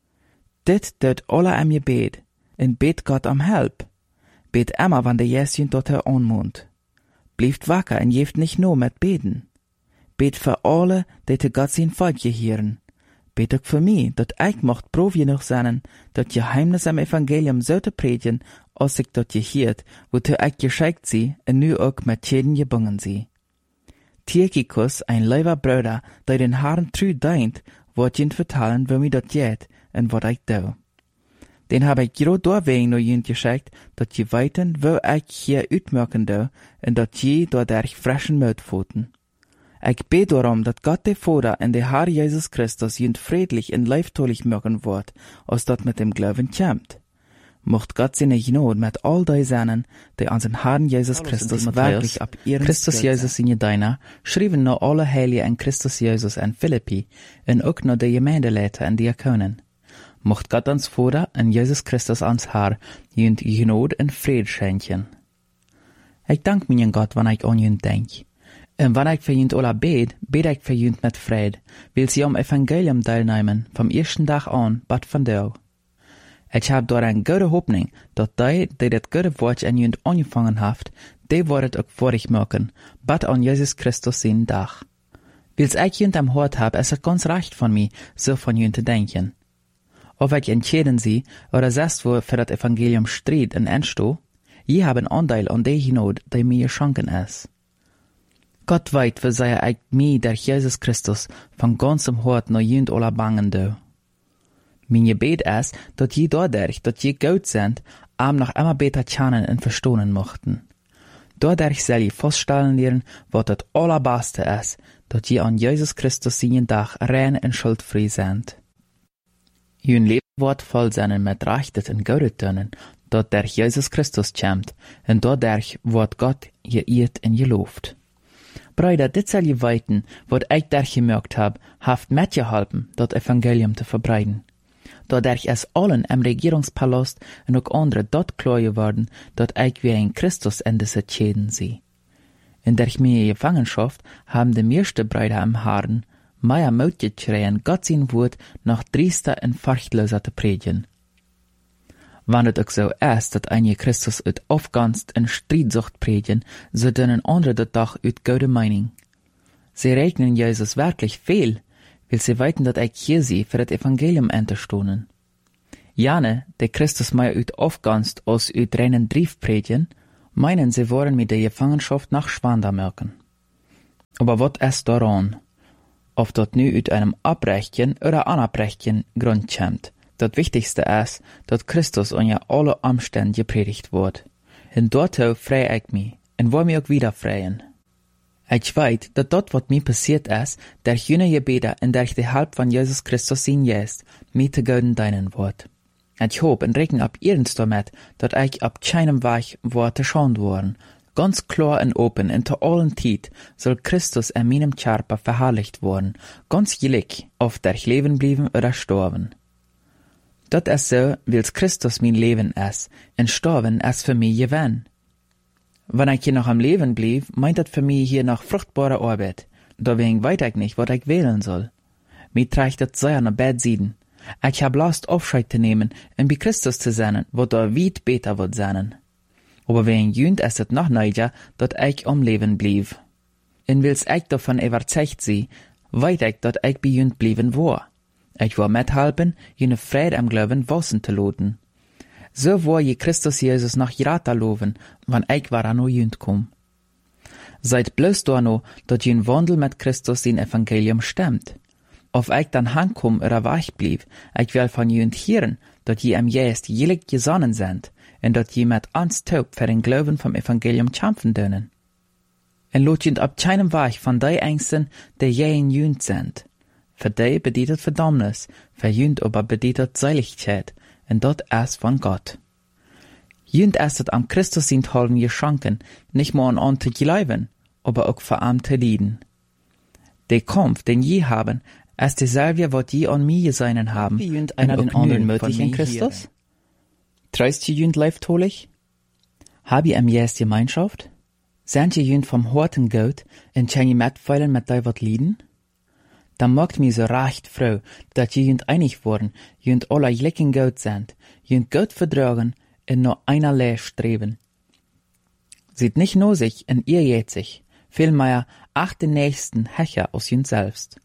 Dit tut alle am Gebet, und bet Gott am Help. Bet immer, wann der jest jünd dort anmund. Blieft wacker und jeft nicht nur mit beten. Bet für alle, die te Gott sein Volk gehören. Bet auch für mich, dat ich mocht Prof genug sein, dat Geheimnis am Evangelium so te predigen, als ich dat gehört, wozu ich geschickt sie, und nu auch mit jeden gebungen sie. Tychicus, ein leiber Bruder, der den Herrn treu deint, wird jünd vertalen, wo mir dat geht, und wat ich do. Den habe ich grad deswegen noch jünd geschickt, dat je weiten, wo ich hier uitmerken do, und dat je dadurch frischen Mut voten. Ich bete darum, dat Gott der Vater und der Herr Jesus Christus jünd friedlich und leiftolich mögen wird, als dat mit dem Glauben kämmt. Mocht Gott seine Gnade mit all die seinen, die an den Herrn Jesus Christus wirklich ab ihren Christus Jesus in Deiner, schrieben noch alle Heiligen in Christus Jesus in Philippi, und auch noch die Gemeindeleiter und Diakonen. Mocht Gott uns Vater und Jesus Christus ans Herr jünd Gnade und Friede schenken. Ich dank meinen Gott, wenn ich an jünd denk. Und wenn ich für jünd alle bete ich für jünd mit Friede, will sie am Evangelium teilnehmen, vom ersten Tag an, bad von dir. Ich hab dort eine gute Hoffnung, dass die das gute Wort an jünd angefangen haft, die wird auch vorig machen, bad an Jesus Christus sein Dach. Wils ich jünd am Hort hab, ist es ganz recht von mir, so von jünd zu denken. Ob ich entschieden sie, oder selbst wo für das Evangelium stritt und entsto, je haben Anteil an der Gnade, die mir geschenken ist. Gott weit, wie sei ich mir durch Jesus Christus von ganzem Hort noch jünd alle bangen do. Mein Gebet ist, dass je dadurch, dass je gut sind, am noch immer besser kennen und verstehen mochten. Dadurch soll je feststellen lernen, was das Allerbeste ist, dass je an Jesus Christus seinen Dach rein und schuldfrei sind. Jün Leben wird voll sein mit Rechtet und Gutes tun, dass durch Jesus Christus kommt, und dadurch wird Gott geehrt und gelobt. Brüder, dit soll je weiten, was ich dadurch gemerkt hab, haft mitgeholfen, das Evangelium zu verbreiten. Dadurch ist allen im Regierungspalast und auch andere dort klar geworden, dass ich wie ein Christus in diese Schäden sehe. In der meine Gefangenschaft haben die meisten Brüder im Herrn mehr Mut gekriegt, Gott sein Wort noch driester und furchtloser zu predigen. Wenn es auch so ist, dass einige Christus uit Aufganst und Streitsucht predigen, so denen andere das doch uit gute Meinung. Sie rechnen Jesus wirklich viel, will sie weiten dat ik hier sie für het Evangelium enterstonen. Jane, de Christus mij uit afganst aus uit reinen Brief predigen, meinen sie wollen mit der Gefangenschaft nach Schwander merken. Aber wat ist daran? Of dat nu uit einem Abrechtchen oder Anabrechtchen Grund kommt. Dat Wichtigste ist, dat Christus unter alle Umstände gepredigt wordt. En daartoe vrij ik mij, en wil mij ook wieder vrijen. Ik weet dat dat wat mij passiert is, der jene gebeden en der de Help van Jesus Christus zien jest, mij te gouden dienen wordt. Ik hoop en reken op iedens damit, dat ik op keinem Weg word te schand worden. Ganz klar en open en te allen tijd soll Christus in meinem Körper verherrlicht worden, ganz gleich, of der leben blieben oder sterben. Dat is so, wils Christus mein Leben is, en sterben is für mich gewinn. Wenn ich hier noch am Leben blieb, meint dat für mich hier noch fruchtbare Arbeit. Deswegen weet ich nicht, wat ich wählen soll. Mir trägt dat sehr nach Bedsiden. Ich hab Lust, Aufscheid zu nehmen und bei Christus zu sein, wat da weit beter wird sein. Aber wegen jünd ist es noch neiger, dat ich am Leben blieb. Und wils ich davon überzeugt sie, weet ich, dat ich bei jünd blieben war. Ich war mithelpen, jene Friede am Glauben wassen zu loten. So war je Christus Jesus noch Rata loven, wann ich war an jünd kom. Seid bloß da no, dat jün Wandel mit Christus den Evangelium stimmt. Of ich dann hankom oder wach blieb, ich will von jünd hören, dat je am Geist jelig gesonnen sind, en dat je mit ans taub für den Glauben vom Evangelium kämpfen dürnen. En lot jünd ab keinem Weg von die Ängsten, die je in jünd sind. Für die bedeutet Verdammnis, für jünd aber bedeutet Seiligkeit, en dat ist von Gott. Jünd ist het am Christus sind halben geschenken, nicht nur an zu glauben, aber auch für am zu lieben. Der Kampf, den je haben, ist derselbe, wat je an mir seinen haben, wie jünd einer den anderen möglich in Christus? Treist je jünd leiftolig? Hab je am Jes Gemeinschaft? Sind je jünd vom Horten Gott, en chen je mitfeilen mit dei wat lieden? Da macht mir so recht froh, dat je jünd einig worden, jünd aller gleichen Gott sind, jünd Gott vertragen, en nur einerlei streben. Sieht nicht nur sich en ihr jetzt sich, vielmehr acht den nächsten Hecher aus jünd selbst.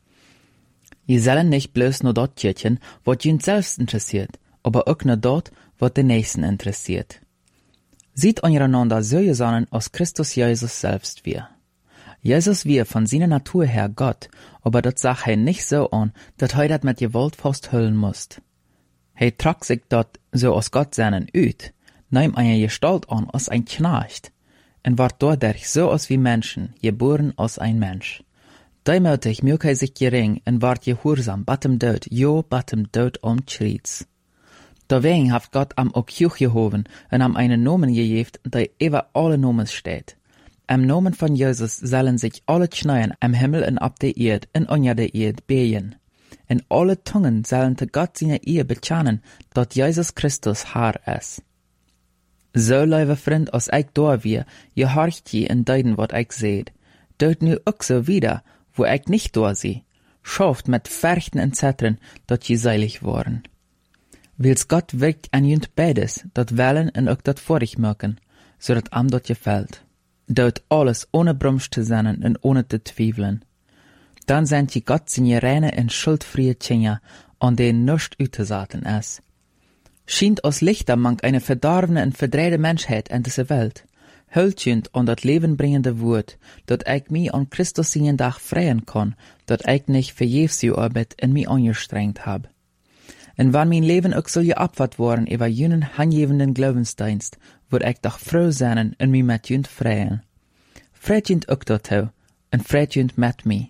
Je sollen nicht bloß nur dort tjetchen, wat jünd selbst interessiert, aber auch nur dort, wat den nächsten interessiert. Sieht untereinander so gesonnen aus Christus Jesus selbst wir. Jesus wir von seiner Natur her Gott, aber dat sag he nicht so an, dat he dat mit Gewalt fast hüllen musst. He trag sich dat so aus Gott seinen üt, nahm eine Gestalt an als ein Knecht, en ward dadurch so aus wie Menschen, geboren als ein Mensch. Däimötig mög he sich gering en ward gehorsam, battem Död, jo battem Död schriets. Deswegen haft Gott am auch Juch gehoven en am einen Nomen gegeft, der über alle Nomen steht. Am Nomen von Jesus sollen sich alle Kneien am Himmel en ab der Erd en unter der Erd behen. En alle Zungen sollen te Gott seine Ehe bekennen, dat Jesus Christus Herr ist. So, liebe Freund, als ich da wir, gehorcht je in deiden, wat ich seht. Deut nu auch so wieder, wo ich nicht da sie. Schafft mit Färchten und Zettern, dat je seilig worden. Wils Gott wirkt an jünd beides, dat wellen en auch dat vorig merken, so dat am dat gefällt. Deut alles ohne Brumsch zu sein und ohne zu zweifeln. Dann sind die Gott seine reine und schuldfreie Kinder, an denen nichts uitgesaten ist. Schient aus Lichter mank eine verdorvene und verdrehte Menschheit in dieser Welt. Hültjend an dat levenbringende Wort, dat ich mich an Christus seinen Dach freien kann, dat ich nicht verjefs die Arbeit in mich angestrengt hab. Und wann mein Leben auch soll geopfert worden über jenen hanggebenden Glaubensdienst, würd ich doch froh sein und mich mit jünd freien. Freut jünd auch dazu, und freut jünd mit mir.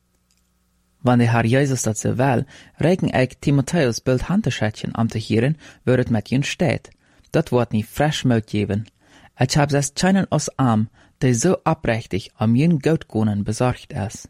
Wann der Herr Jesus dat so will, regen ich Timotheus Bild Handtaschätchen am zu hören, würdet mit jünd steht. Dat wird nie frisch mögt geben. Ich hab es keinen aus Arm, der so abrechtig am jünd Gottgonen besorgt ist.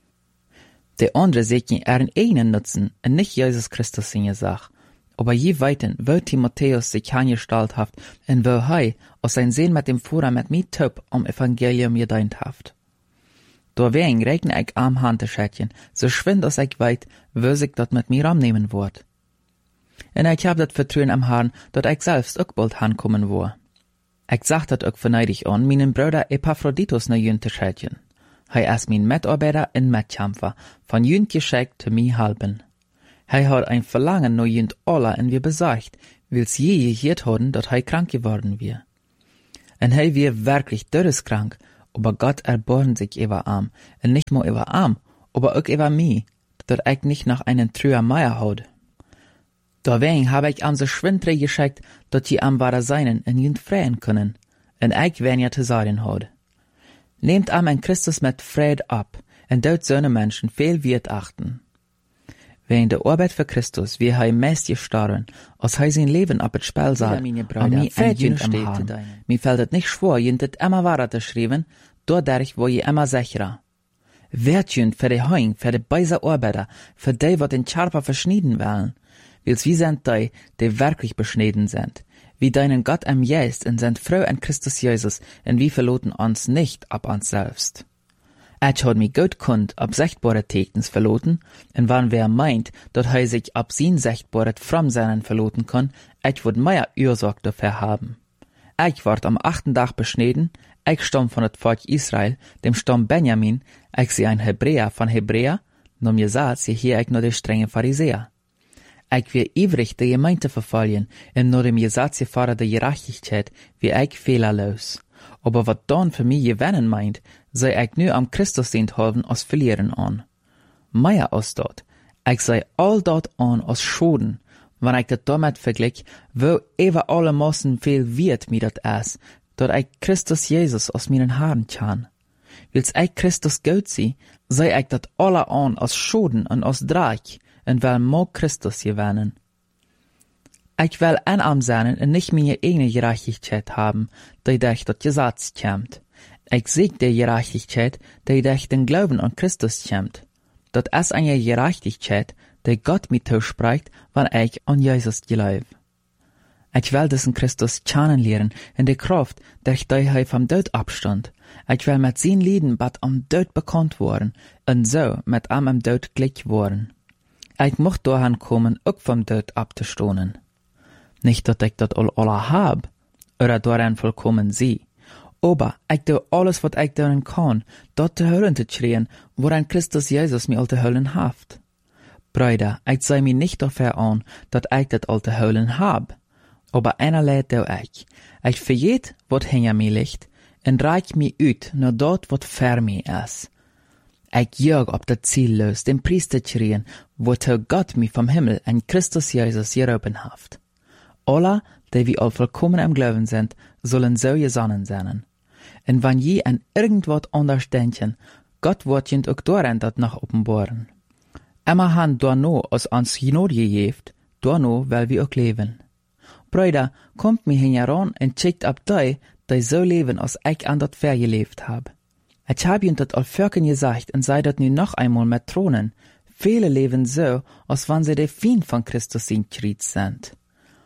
Der andere seht ihren eigenen Nutzen und nicht Jesus Christus seine Sache. Aber je weiten, wo Timotheus sich angestalt haft und wo hei aus sein Sehen mit dem Führer mit mir töp am Evangelium gedient haft. Deswegen regen ich am Handtaschätchen, so schwind als ich weit, wo sich dat mit mir annehmen wird. Und ich hab dat Vertrauen am Herrn, dat ich selbst auch bald hankommen war. Ich sag dat auch verneidig an, meinen Bruder Epaphroditus na jünd Taschätchen. Hij is mijn Mitarbeiter en Mitkämpfer, von jünd geschickt te mij helpen. Hij had ein Verlangen naar jünd alle en wir besorgt, wils je gehört hadden dat hij krank geworden wir. En hij wir wirklich todeskrank, aber Gott erbarmt sich über ihm, und nicht nur über ihm, aber auch über mich, dat ich nicht nach einen trüer Meier had. Deswegen habe ich ihm so schwindrig geschickt, dat je am wahre seinen en jünd freien können, en ich wen ja te sagen had. Nehmt am en Christus mit Fried ab, en dort seine Menschen viel Wert achten. Wegen der Arbeit für Christus, wie hij meist gestorben, als hij sein Leben ab het Spiel sah, an mi Fried jünd am Hahn. Mi fällt het nicht schwer, jünd het immer wahrer te schreiben, dadurch wo je immer sicherer. Werd jünd für die Heung, für die beise Arbeiter, für die, wat den Charper verschnieden wollen, wils wie sind die wirklich beschneden sind, wie deinen Gott am Geist und sind Frau in Christus Jesus, und wie verloten uns nicht ab uns selbst. Ich had mi gut kund ab sichtbare Tekens verloten, und wann wer meint, dat hij sich ab sin sichtbare Framseinen verloten kann, ich wod mehr Ursache dafür haben. Ich ward am 8. Tag beschneden, ich stamm von het Volk Israel, dem Stamm Benjamin, ich sie ein Hebräer von Hebräer, nur mir sagt, sie hier ich nur die strenge Pharisäer. Ich wir ivrig die Gemeinde verfallen, und nur dem Gesetz gefordert der Gerechtigkeit, wie ich fehlerlos. Aber wat dann für mich gewinnen meint, sei ich nur am Christus dient haben als verlieren an. Mehr als dort, ich sei all dort an als Schoden, wenn ich das damit vergleich, wo über alle Massen viel wird mir das ist, dat ich Christus Jesus aus meinen Haaren kann. Wils ich Christus gut sie, sei ich dat alle an als Schoden und als Dreck, und will mag Christus gewinnen. Ich will einarm sein und nicht meine eigene Gerechtigkeit haben, die durch das Gesetz kommt. Ich sieg die Gerechtigkeit, die durch den Glauben an Christus kommt. Das ist eine Gerechtigkeit, die Gott mir zuspricht, wenn ich an Jesus glaube. Ich will diesen Christus kennenlernen in der Kraft, durch die er vom Tod abstand. Ich will mit seinen Lieden bald am Tod bekannt worden und so mit ihm am Tod gleich worden. Ich mocht dahin kommen, auch vom Tod abzustohnen. Nicht, dass ich das alle hab, oder darin vollkommen sehe, aber ich tue alles, was ich darin kann, dort zu hören zu schreien, woran Christus Jesus mir all zu hören haft. Brüder, ich sei mir nicht dafür an, dass ich das all zu hören hab, aber einerlei tue ich. Ich vergeht, was hinter mir liegt, und reich mir ut nur dort, was für mir ist. Ich jag ob das Ziel los, den Priester schreien, wozu Gott mich vom Himmel in Christus Jesus gerufen haft. Alle, die wir all vollkommen im Glauben sind, sollen so gesonnen sein. Und wenn je an irgendwas anders denken, Gott wird jent auch darin das noch offenbaren. Immer han dorno aus uns Gnade gegeben, dorno weil wir auch leben. Brüder, kommt mir heran und checkt ab die so leben, als ich an dat vergelebt hab. Ich hab jent dat all Völkern gesagt und sei dat nu noch einmal mit Thronen. Viele leben so, als wenn sie der Feind von Christus in Krieg sind.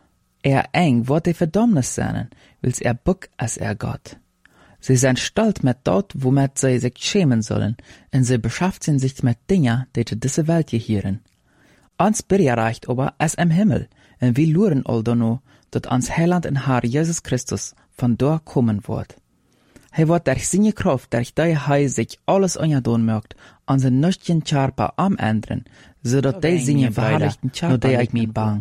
Eng wird die Verdammnis sein, wils buck als Gott. Sie sind stolz mit dort, womit sie sich schämen sollen, und sie beschäftigen sich mit Dingen, die zu dieser Welt gehören. Uns bereicht aber es im Himmel, und wir luren all danno, dat uns Heiland und Herr Jesus Christus von dort kommen wird. Hij wird durch seine Kraft, durch die hij sich alles ungedaan macht, an zijn nüchtern Charpa am ändern, zodat die seine verherrlichten Charpa, die ich mich bang,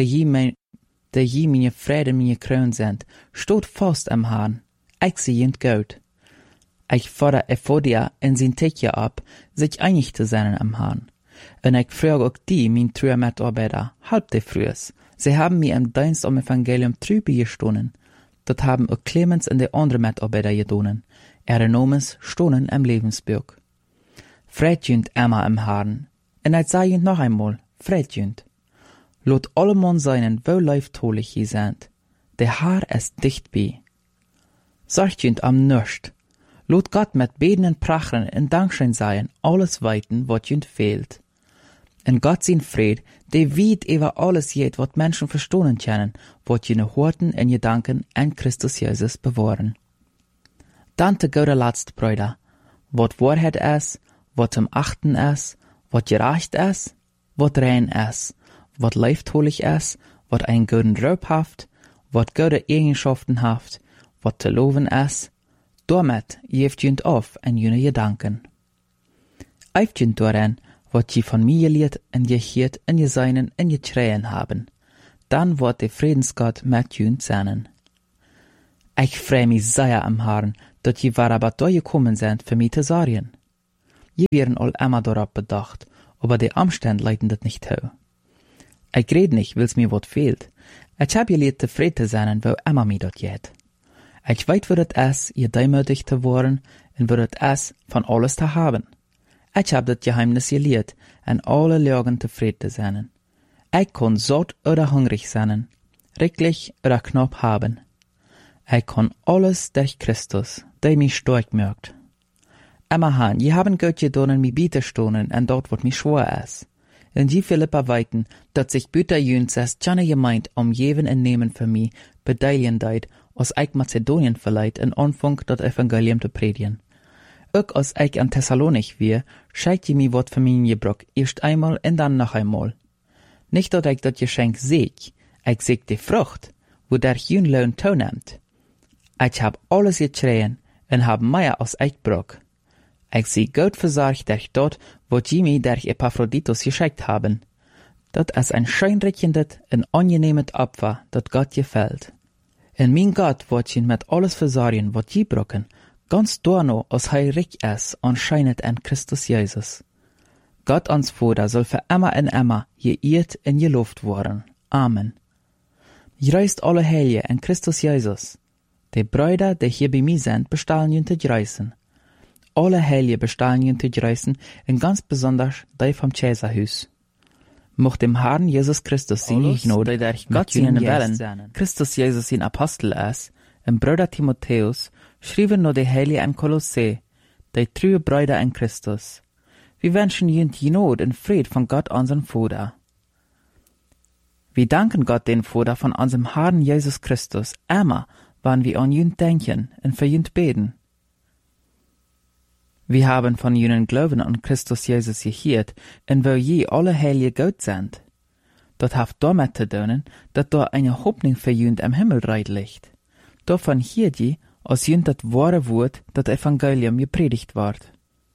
die je meine Frieden meine Kroon sind, steht fast am Herrn. Ich sehe ihn gut. Ich fordere Ephodia in sein Tekje ab, sich einig zu sein am Herrn. Und ich frage auch die, mein treue Mitarbeiter, halb die frühes. Sie haben mir im Dienst am Evangelium trübe gestohlen. Das haben auch Clemens und die anderen Mitarbeiter getan. Ihre Namens stohlen im Lebensbuch. Freut immer im Herrn. Und ich sage noch einmal, freut. Lot alle Mann seinen, wo leiftolig je sind. Der Herr ist dicht bei. Sorgt am Nörscht. Lot Gott mit Beten und Prachen und Dankschein sein, alles weiten, wat jünt fehlt. Und Gott sein Fried, der weit über alles jet, wat Menschen verstohlen können, wat jene Horten und Gedanken an Christus Jesus bewahren. Dann der gute letzte Brüder. Wat Wahrheit ist, wat zum Achten ist, wat gerecht ist, wat rein ist, wat leiftolig ist, wat einen guten Ruf haft, wat gute Eigenschaften haft, wat zu loben ist, damit geeft jünt auf en jene Gedanken. Eift jünt daran, wat je von mir geleerd en geheerd en geseinen en geschreien haben. Dann wird der Friedensgott mit jünt sein. Ich freu mich sehr am Herrn, dat je aber da gekommen sind, für mich zu sagen. Je wären all immer darauf bedacht, aber die Umstände leiten das nicht hau. Ich red nicht, weil's mir wat fehlt. Ich hab geleerd zufrieden zu sein, wo immer mir dat geht. Ich weet, wo dat es, ihr demütig zu worden, und wo dat es, von alles zu haben. Ich hab dat Geheimnis geleerd, an alle Lagen zufrieden zu sein. Ich kann satt oder hungrig sein, riklich oder knapp haben. Ich kann alles durch Christus, der mich stark macht. Immerhin, je haben Gott gedonen mich bieterstonen, en dort wat mich schwer ist. In die Philippa weiten, dat sich büter jüns es tjane gemeint jeven en nemen für mich, bedeilien deit, aus ich Mazedonien verleiht, in Anfang dat Evangelium zu predigen. Auch als ich an Thessalonik wir, scheit je mi wat für mich gebrock, erst einmal und dann noch einmal. Nicht dat ich dat Geschenk seeg, ich seeg die Frucht, wo der jün Lohn toonneemt. Ich hab alles geschreien en hab mehr als ich brock. Ich seh Gott versorgt durch dort, wo Jimmy durch Epaphroditus geschickt haben. Dat ist ein scheinrechendet en angenehmet Opfer, dat Gott gefällt. En mein Gott wird ihn mit alles versorgen, wat je brocken, ganz dorno, als hij reich ist, anscheinend in Christus Jesus. Gott uns Vater soll für immer und immer geehrt und gelobt worden. Amen. Reist alle Heilige in Christus Jesus. Die Brüder, die hier bei mir sind, bestellen ihn zu reisen. Alle Heilige bestellen ihn zu reisen, und ganz besonders die vom Cäsarhus. Mocht dem Herrn Jesus Christus seine Gnade, Gott seinen Willen, Christus Jesus sein Apostel ist, und Bruder Timotheus, schrieben nur die Heilige in Kolosse, die treue Brüder in Christus. Wir wünschen ihnen die Not und Fried von Gott, unserem Vater. Wir danken Gott, den Vater von unserem Herrn Jesus Christus, immer, wann wir an ihn denken und für ihn beten. Wir haben von ihnen Glauben an Christus Jesus gehört, und wo je alle Heilige Gott sind. Das hat damit zu tun, dass da eine Hoffnung für ihn im Himmelreich liegt. Davon hört je, als ihn das wahre Wort, das Evangelium gepredigt wird.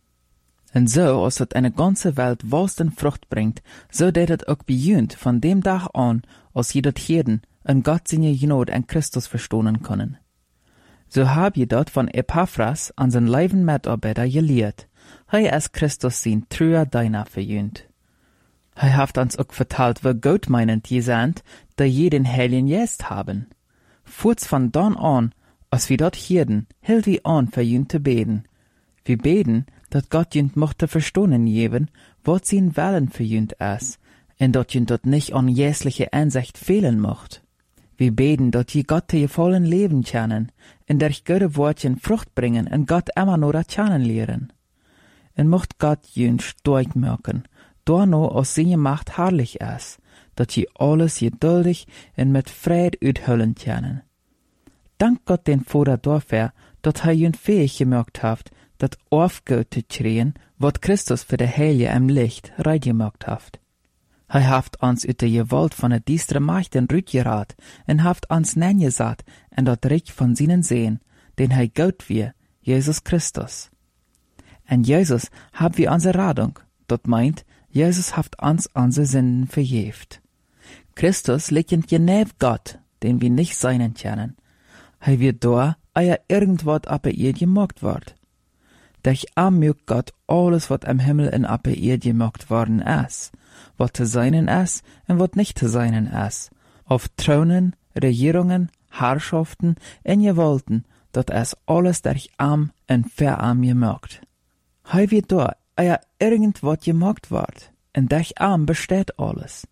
Und so, als das eine ganze Welt Wurst und Frucht bringt, so det es auch bei uns von dem Tag an, als je das hören und Gott seine Gnade in Christus verstehen können. So hab je dort von Epaphras an seinen leiben Mitarbeiter gelehrt. Hei ist Christus sein treuer Diener verjünt. Hei haft uns auch vertalt, wo Gott meinend je sind, da je den Heiligen Geist haben. Furz von dann an, als wir dort hierden, hielt wir an verjünt zu beten. Wir beten, dat Gott jünt mochte verstohnen geben, wat sein Willen verjünt ist, und dat jünt dort nicht an jässliche Einsicht fehlen mocht. Wir beten, dat je Gott te vollen Leben kennen, und durch gute Wortchen Frucht bringen und Gott immer nur dat kennenlernen. Und mocht Gott jünt stark merken, da no aus seine Macht herrlich ist, dat je alles geduldig und mit Fried uthüllen können. Dank Gott den Vater dafür, dat jünt fähig gemerkt haft, dat aufgeht zu kriegen, wat Christus für de Heilige im Licht reingemacht haft. Haft uns ut de Gewalt von der diestre Macht in Rückgerat und haft uns nengesat en dat Reich von seinen Sehen, den Gott wir, Jesus Christus. En Jesus hab wir unsere Radung, dat meint, Jesus haft uns unsere Sünden verjeft. Christus liegt genäb Gott, den wir nicht seinen kennen. Wird da, irgendwas ab ihr gemacht wird. Durch mögt Gott alles, was im Himmel und ab ihr gemacht worden ist, was zu seinen ist und was nicht zu seinen ist, auf Thronen, Regierungen, Herrschaften und Gewalten, dat es alles durch und für gemacht. Wird da, irgendwas gemacht wird, und durch besteht alles.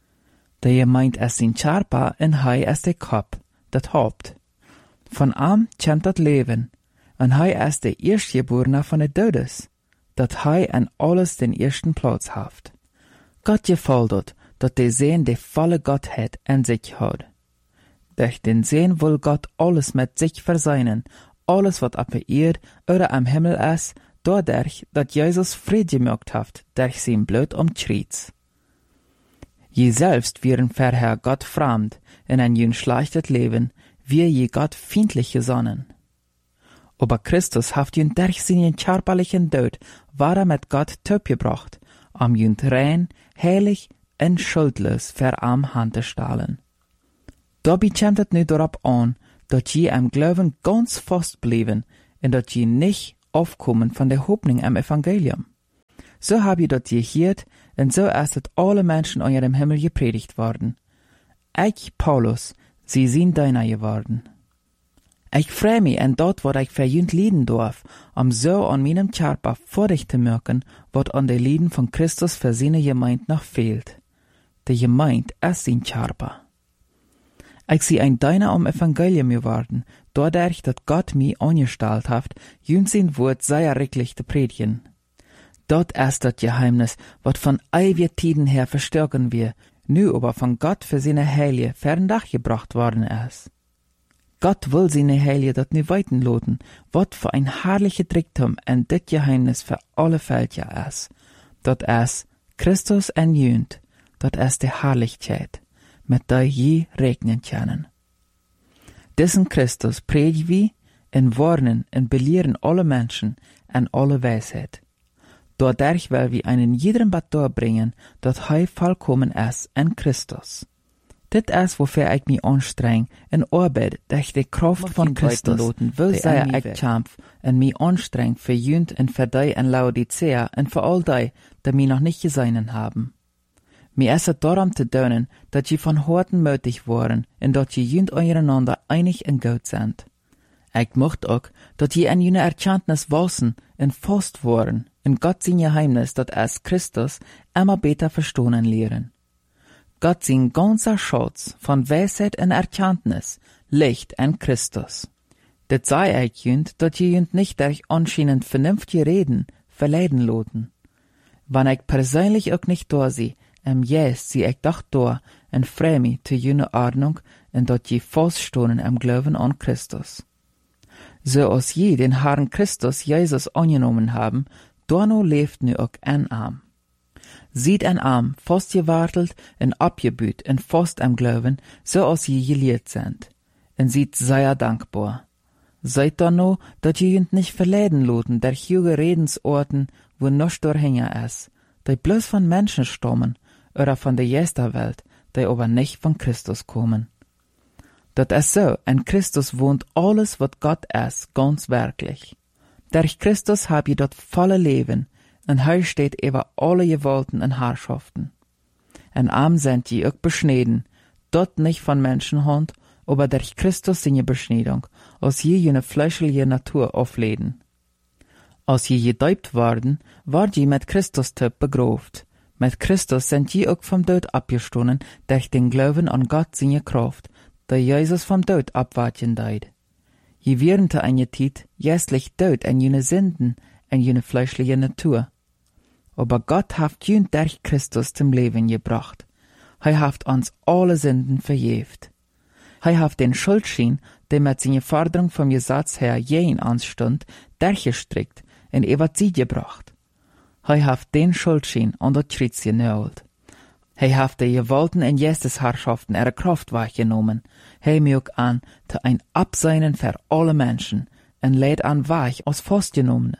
Der meint es sind Charpa und ist der Kopf, das Haupt. Von kennt das Leben, und ist der Erstgeborene von den Todes, dat an alles den ersten Platz haft. Gott gefällt dort, dat der Sehen die volle Gottheit in sich hat. Durch den Sehen will Gott alles mit sich verseinen, alles was ab der Erde oder am Himmel ist, dadurch, dat Jesus Friede gemacht haft, durch sein Blut Schrieds. Je selbst wären vorher Gott fremd, in ein jün schlechtes Leben, wir je Gott feindlich gesonnen. Aber Christus haft jünt durch seinen körperlichen Tod war mit Gott töpgebracht, jünt rein, heilig en schuldlos für Hand te stellen. Dabei kommt het nu darauf an, dat je am Glauben ganz fast bleiben und dat je nicht aufkommen von der Hoffnung am Evangelium. So hab je dat je gehört und so ist het alle Menschen an ihrem Himmel gepredigt worden. Ich, Paulus, sie sind deiner geworden. Ich freu mich en dat wat ich für jünt lieden darf, so an meinem Körper vor dich zu merken, wat an de Lieden von Christus für seine Gemeinde noch fehlt. Die Gemeinde ist sein Körper. Ich sie ein Deiner am Evangelium geworden, dadurch, dat Gott mich angestellt hat, jünt sein Wort sehr richtig zu predigen. Dort ist das Geheimnis, wat von ewig Tiden her verstärken wir, nu aber von Gott für seine Heilige ferndach gebracht worden ist. Gott will seine Heilige dat nie weiten loten, wat für ein herrlicher Tricktum en dit Geheimnis für alle Völker ist. Dat ist Christus en jünt, dat ist die Herrlichkeit, mit der je regnen können. Diesen Christus predigen wir en warnen en belehren alle Menschen en alle Weisheit. Dadurch will wir einen jedem Bad bringen, dat hij vollkommen ist en Christus. Dit is wofür ich mich anstreng en arbeid durch die Kraft von Christus, will sei ich kämpf en mich anstreng für jünt en für die en Laodicea en für all die, die mich noch nicht gesehen haben. Mir ist es darum zu tun, dass je von Horten mötig waren und dass je jünt einander einig en gut sind. Ich möchte auch, dass je an jene Erkenntnis wissen und fast waren, in Gott sein Geheimnis, dat es Christus immer besser verstehen lehren. Gott sein ganzer Schatz von Weisheit und Erkenntnis liegt in Christus. Das sei ich jünt, dass je jünt nicht durch anscheinend vernünftige Reden verleiden loten. Wenn ich persönlich auch nicht da sie, Yes, sie ich doch da und freu mich zu jene Ordnung und dat je feststehen im Glauben an Christus. So als je den Herrn Christus Jesus angenommen haben, Dorno lebt nu auch ein Arm. Sieht ein Arm fast gewartelt und abgebüht und fast am Glauben, so als je gelehrt sind. Und sieht sehr dankbar. Seid Dorno, dat je nicht verleiden loten durch junge Redensorten, wo noch durchhänger ist, die bloß von Menschen stammen, oder von der Welt, die aber nicht von Christus kommen. Dat ist so, in Christus wohnt alles, was Gott ist, ganz wirklich. Durch Christus hab je dat volle Leben, und heu steht über alle Gewalten und Herrschaften. En arm sind je auch beschneden, dort nicht von Menschenhand, aber durch Christus seine Beschneidung, als je jene fleischliche Natur aufleden. Als je gedäupt worden, ward je mit Christus begraft. Mit Christus sind je auch vom Tod abgestoßen durch den Glauben an Gott seine Kraft, der Jesus vom Tod abwarten deid. Je während eine Zeit jästlich Tod an jene Sünden, an jene fleischliche Natur. Aber Gott haft jünt durch Christus zum Leben gebracht. Hij haft uns alle Sünden verjeft. Hij haft den Schuldschein, der mit seiner Forderung vom Gesetz her jeden anstund, durchgestrickt und über sie gebracht. Hij haft den Schuldschein an das Kreuz genagelt. Hij haft die Gewalten und Geistesherrschaften ihre Kraft weggenommen. Hij mög an, zu ein Abseinen für alle Menschen, und lädt an weich als festgenommene.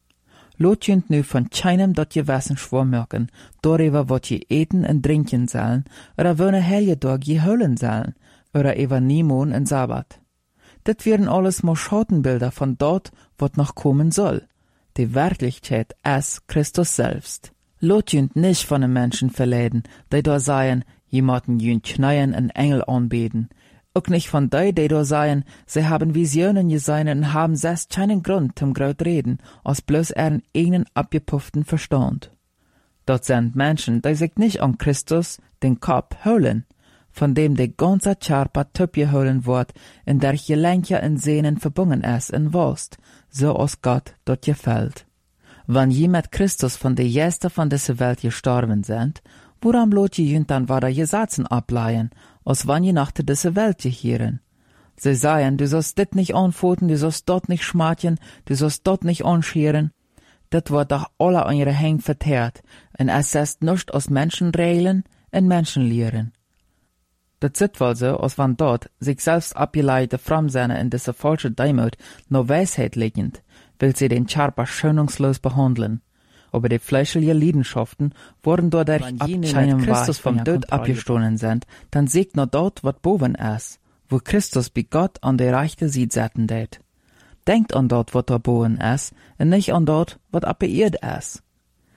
Lot jünt nu von keinem dat Gewissen schwor merken, darüber wat je eten und trinken sollen, oder wöne Helgetag je hüllen sollen, oder über Nimon und Sabbat. Das werden alles mal Schattenbilder von dort, wat noch kommen soll. Die Wirklichkeit ist Christus selbst. Lot jünt nicht von den Menschen verleiden, die da seien, jemanden jünt knien und Engel anbeten. Auch nicht von die da seien, sie haben Visionen gesehen und haben selbst keinen Grund zum Graut reden, als bloß ihren eigenen abgepufften Verstand. Dort sind Menschen, die sich nicht an Christus, den Kopf, holen, von dem der ganze Körper töpgeholen wird, in der Gelenke und Sehnen verbunden ist in Wurst, so als Gott dort gefällt. Wenn je mit Christus von der Gäste von dieser Welt gestorben sind, woran lot je jünt dann wieder Gesetzen ableihen, als wann je nach dieser Welt gehieren. Sie sagen, du sollst dit nicht anfoten, du sollst dort nicht schmatjen, du sollst dort nicht anscheren. Dat wird doch alle an ihre Hänge verteert, und es ist nicht aus Menschenregeln und Menschenlehren. Das zit wohl so, als wann dort sich selbst abgeleitete Framsehne in diese falsche Deimut nur Weisheit liegend, will sie den Körper schonungslos behandeln. Aber die fleischliche Leidenschaften wurden dadurch abscheinen, Christus vom Tod abgestohlen sind, dann siegt nur dort, was boven ist, wo Christus bei Gott an der rechte Seite setzen det. Denkt an dort, was da boven ist, und nicht an dort, was ab Erde ist.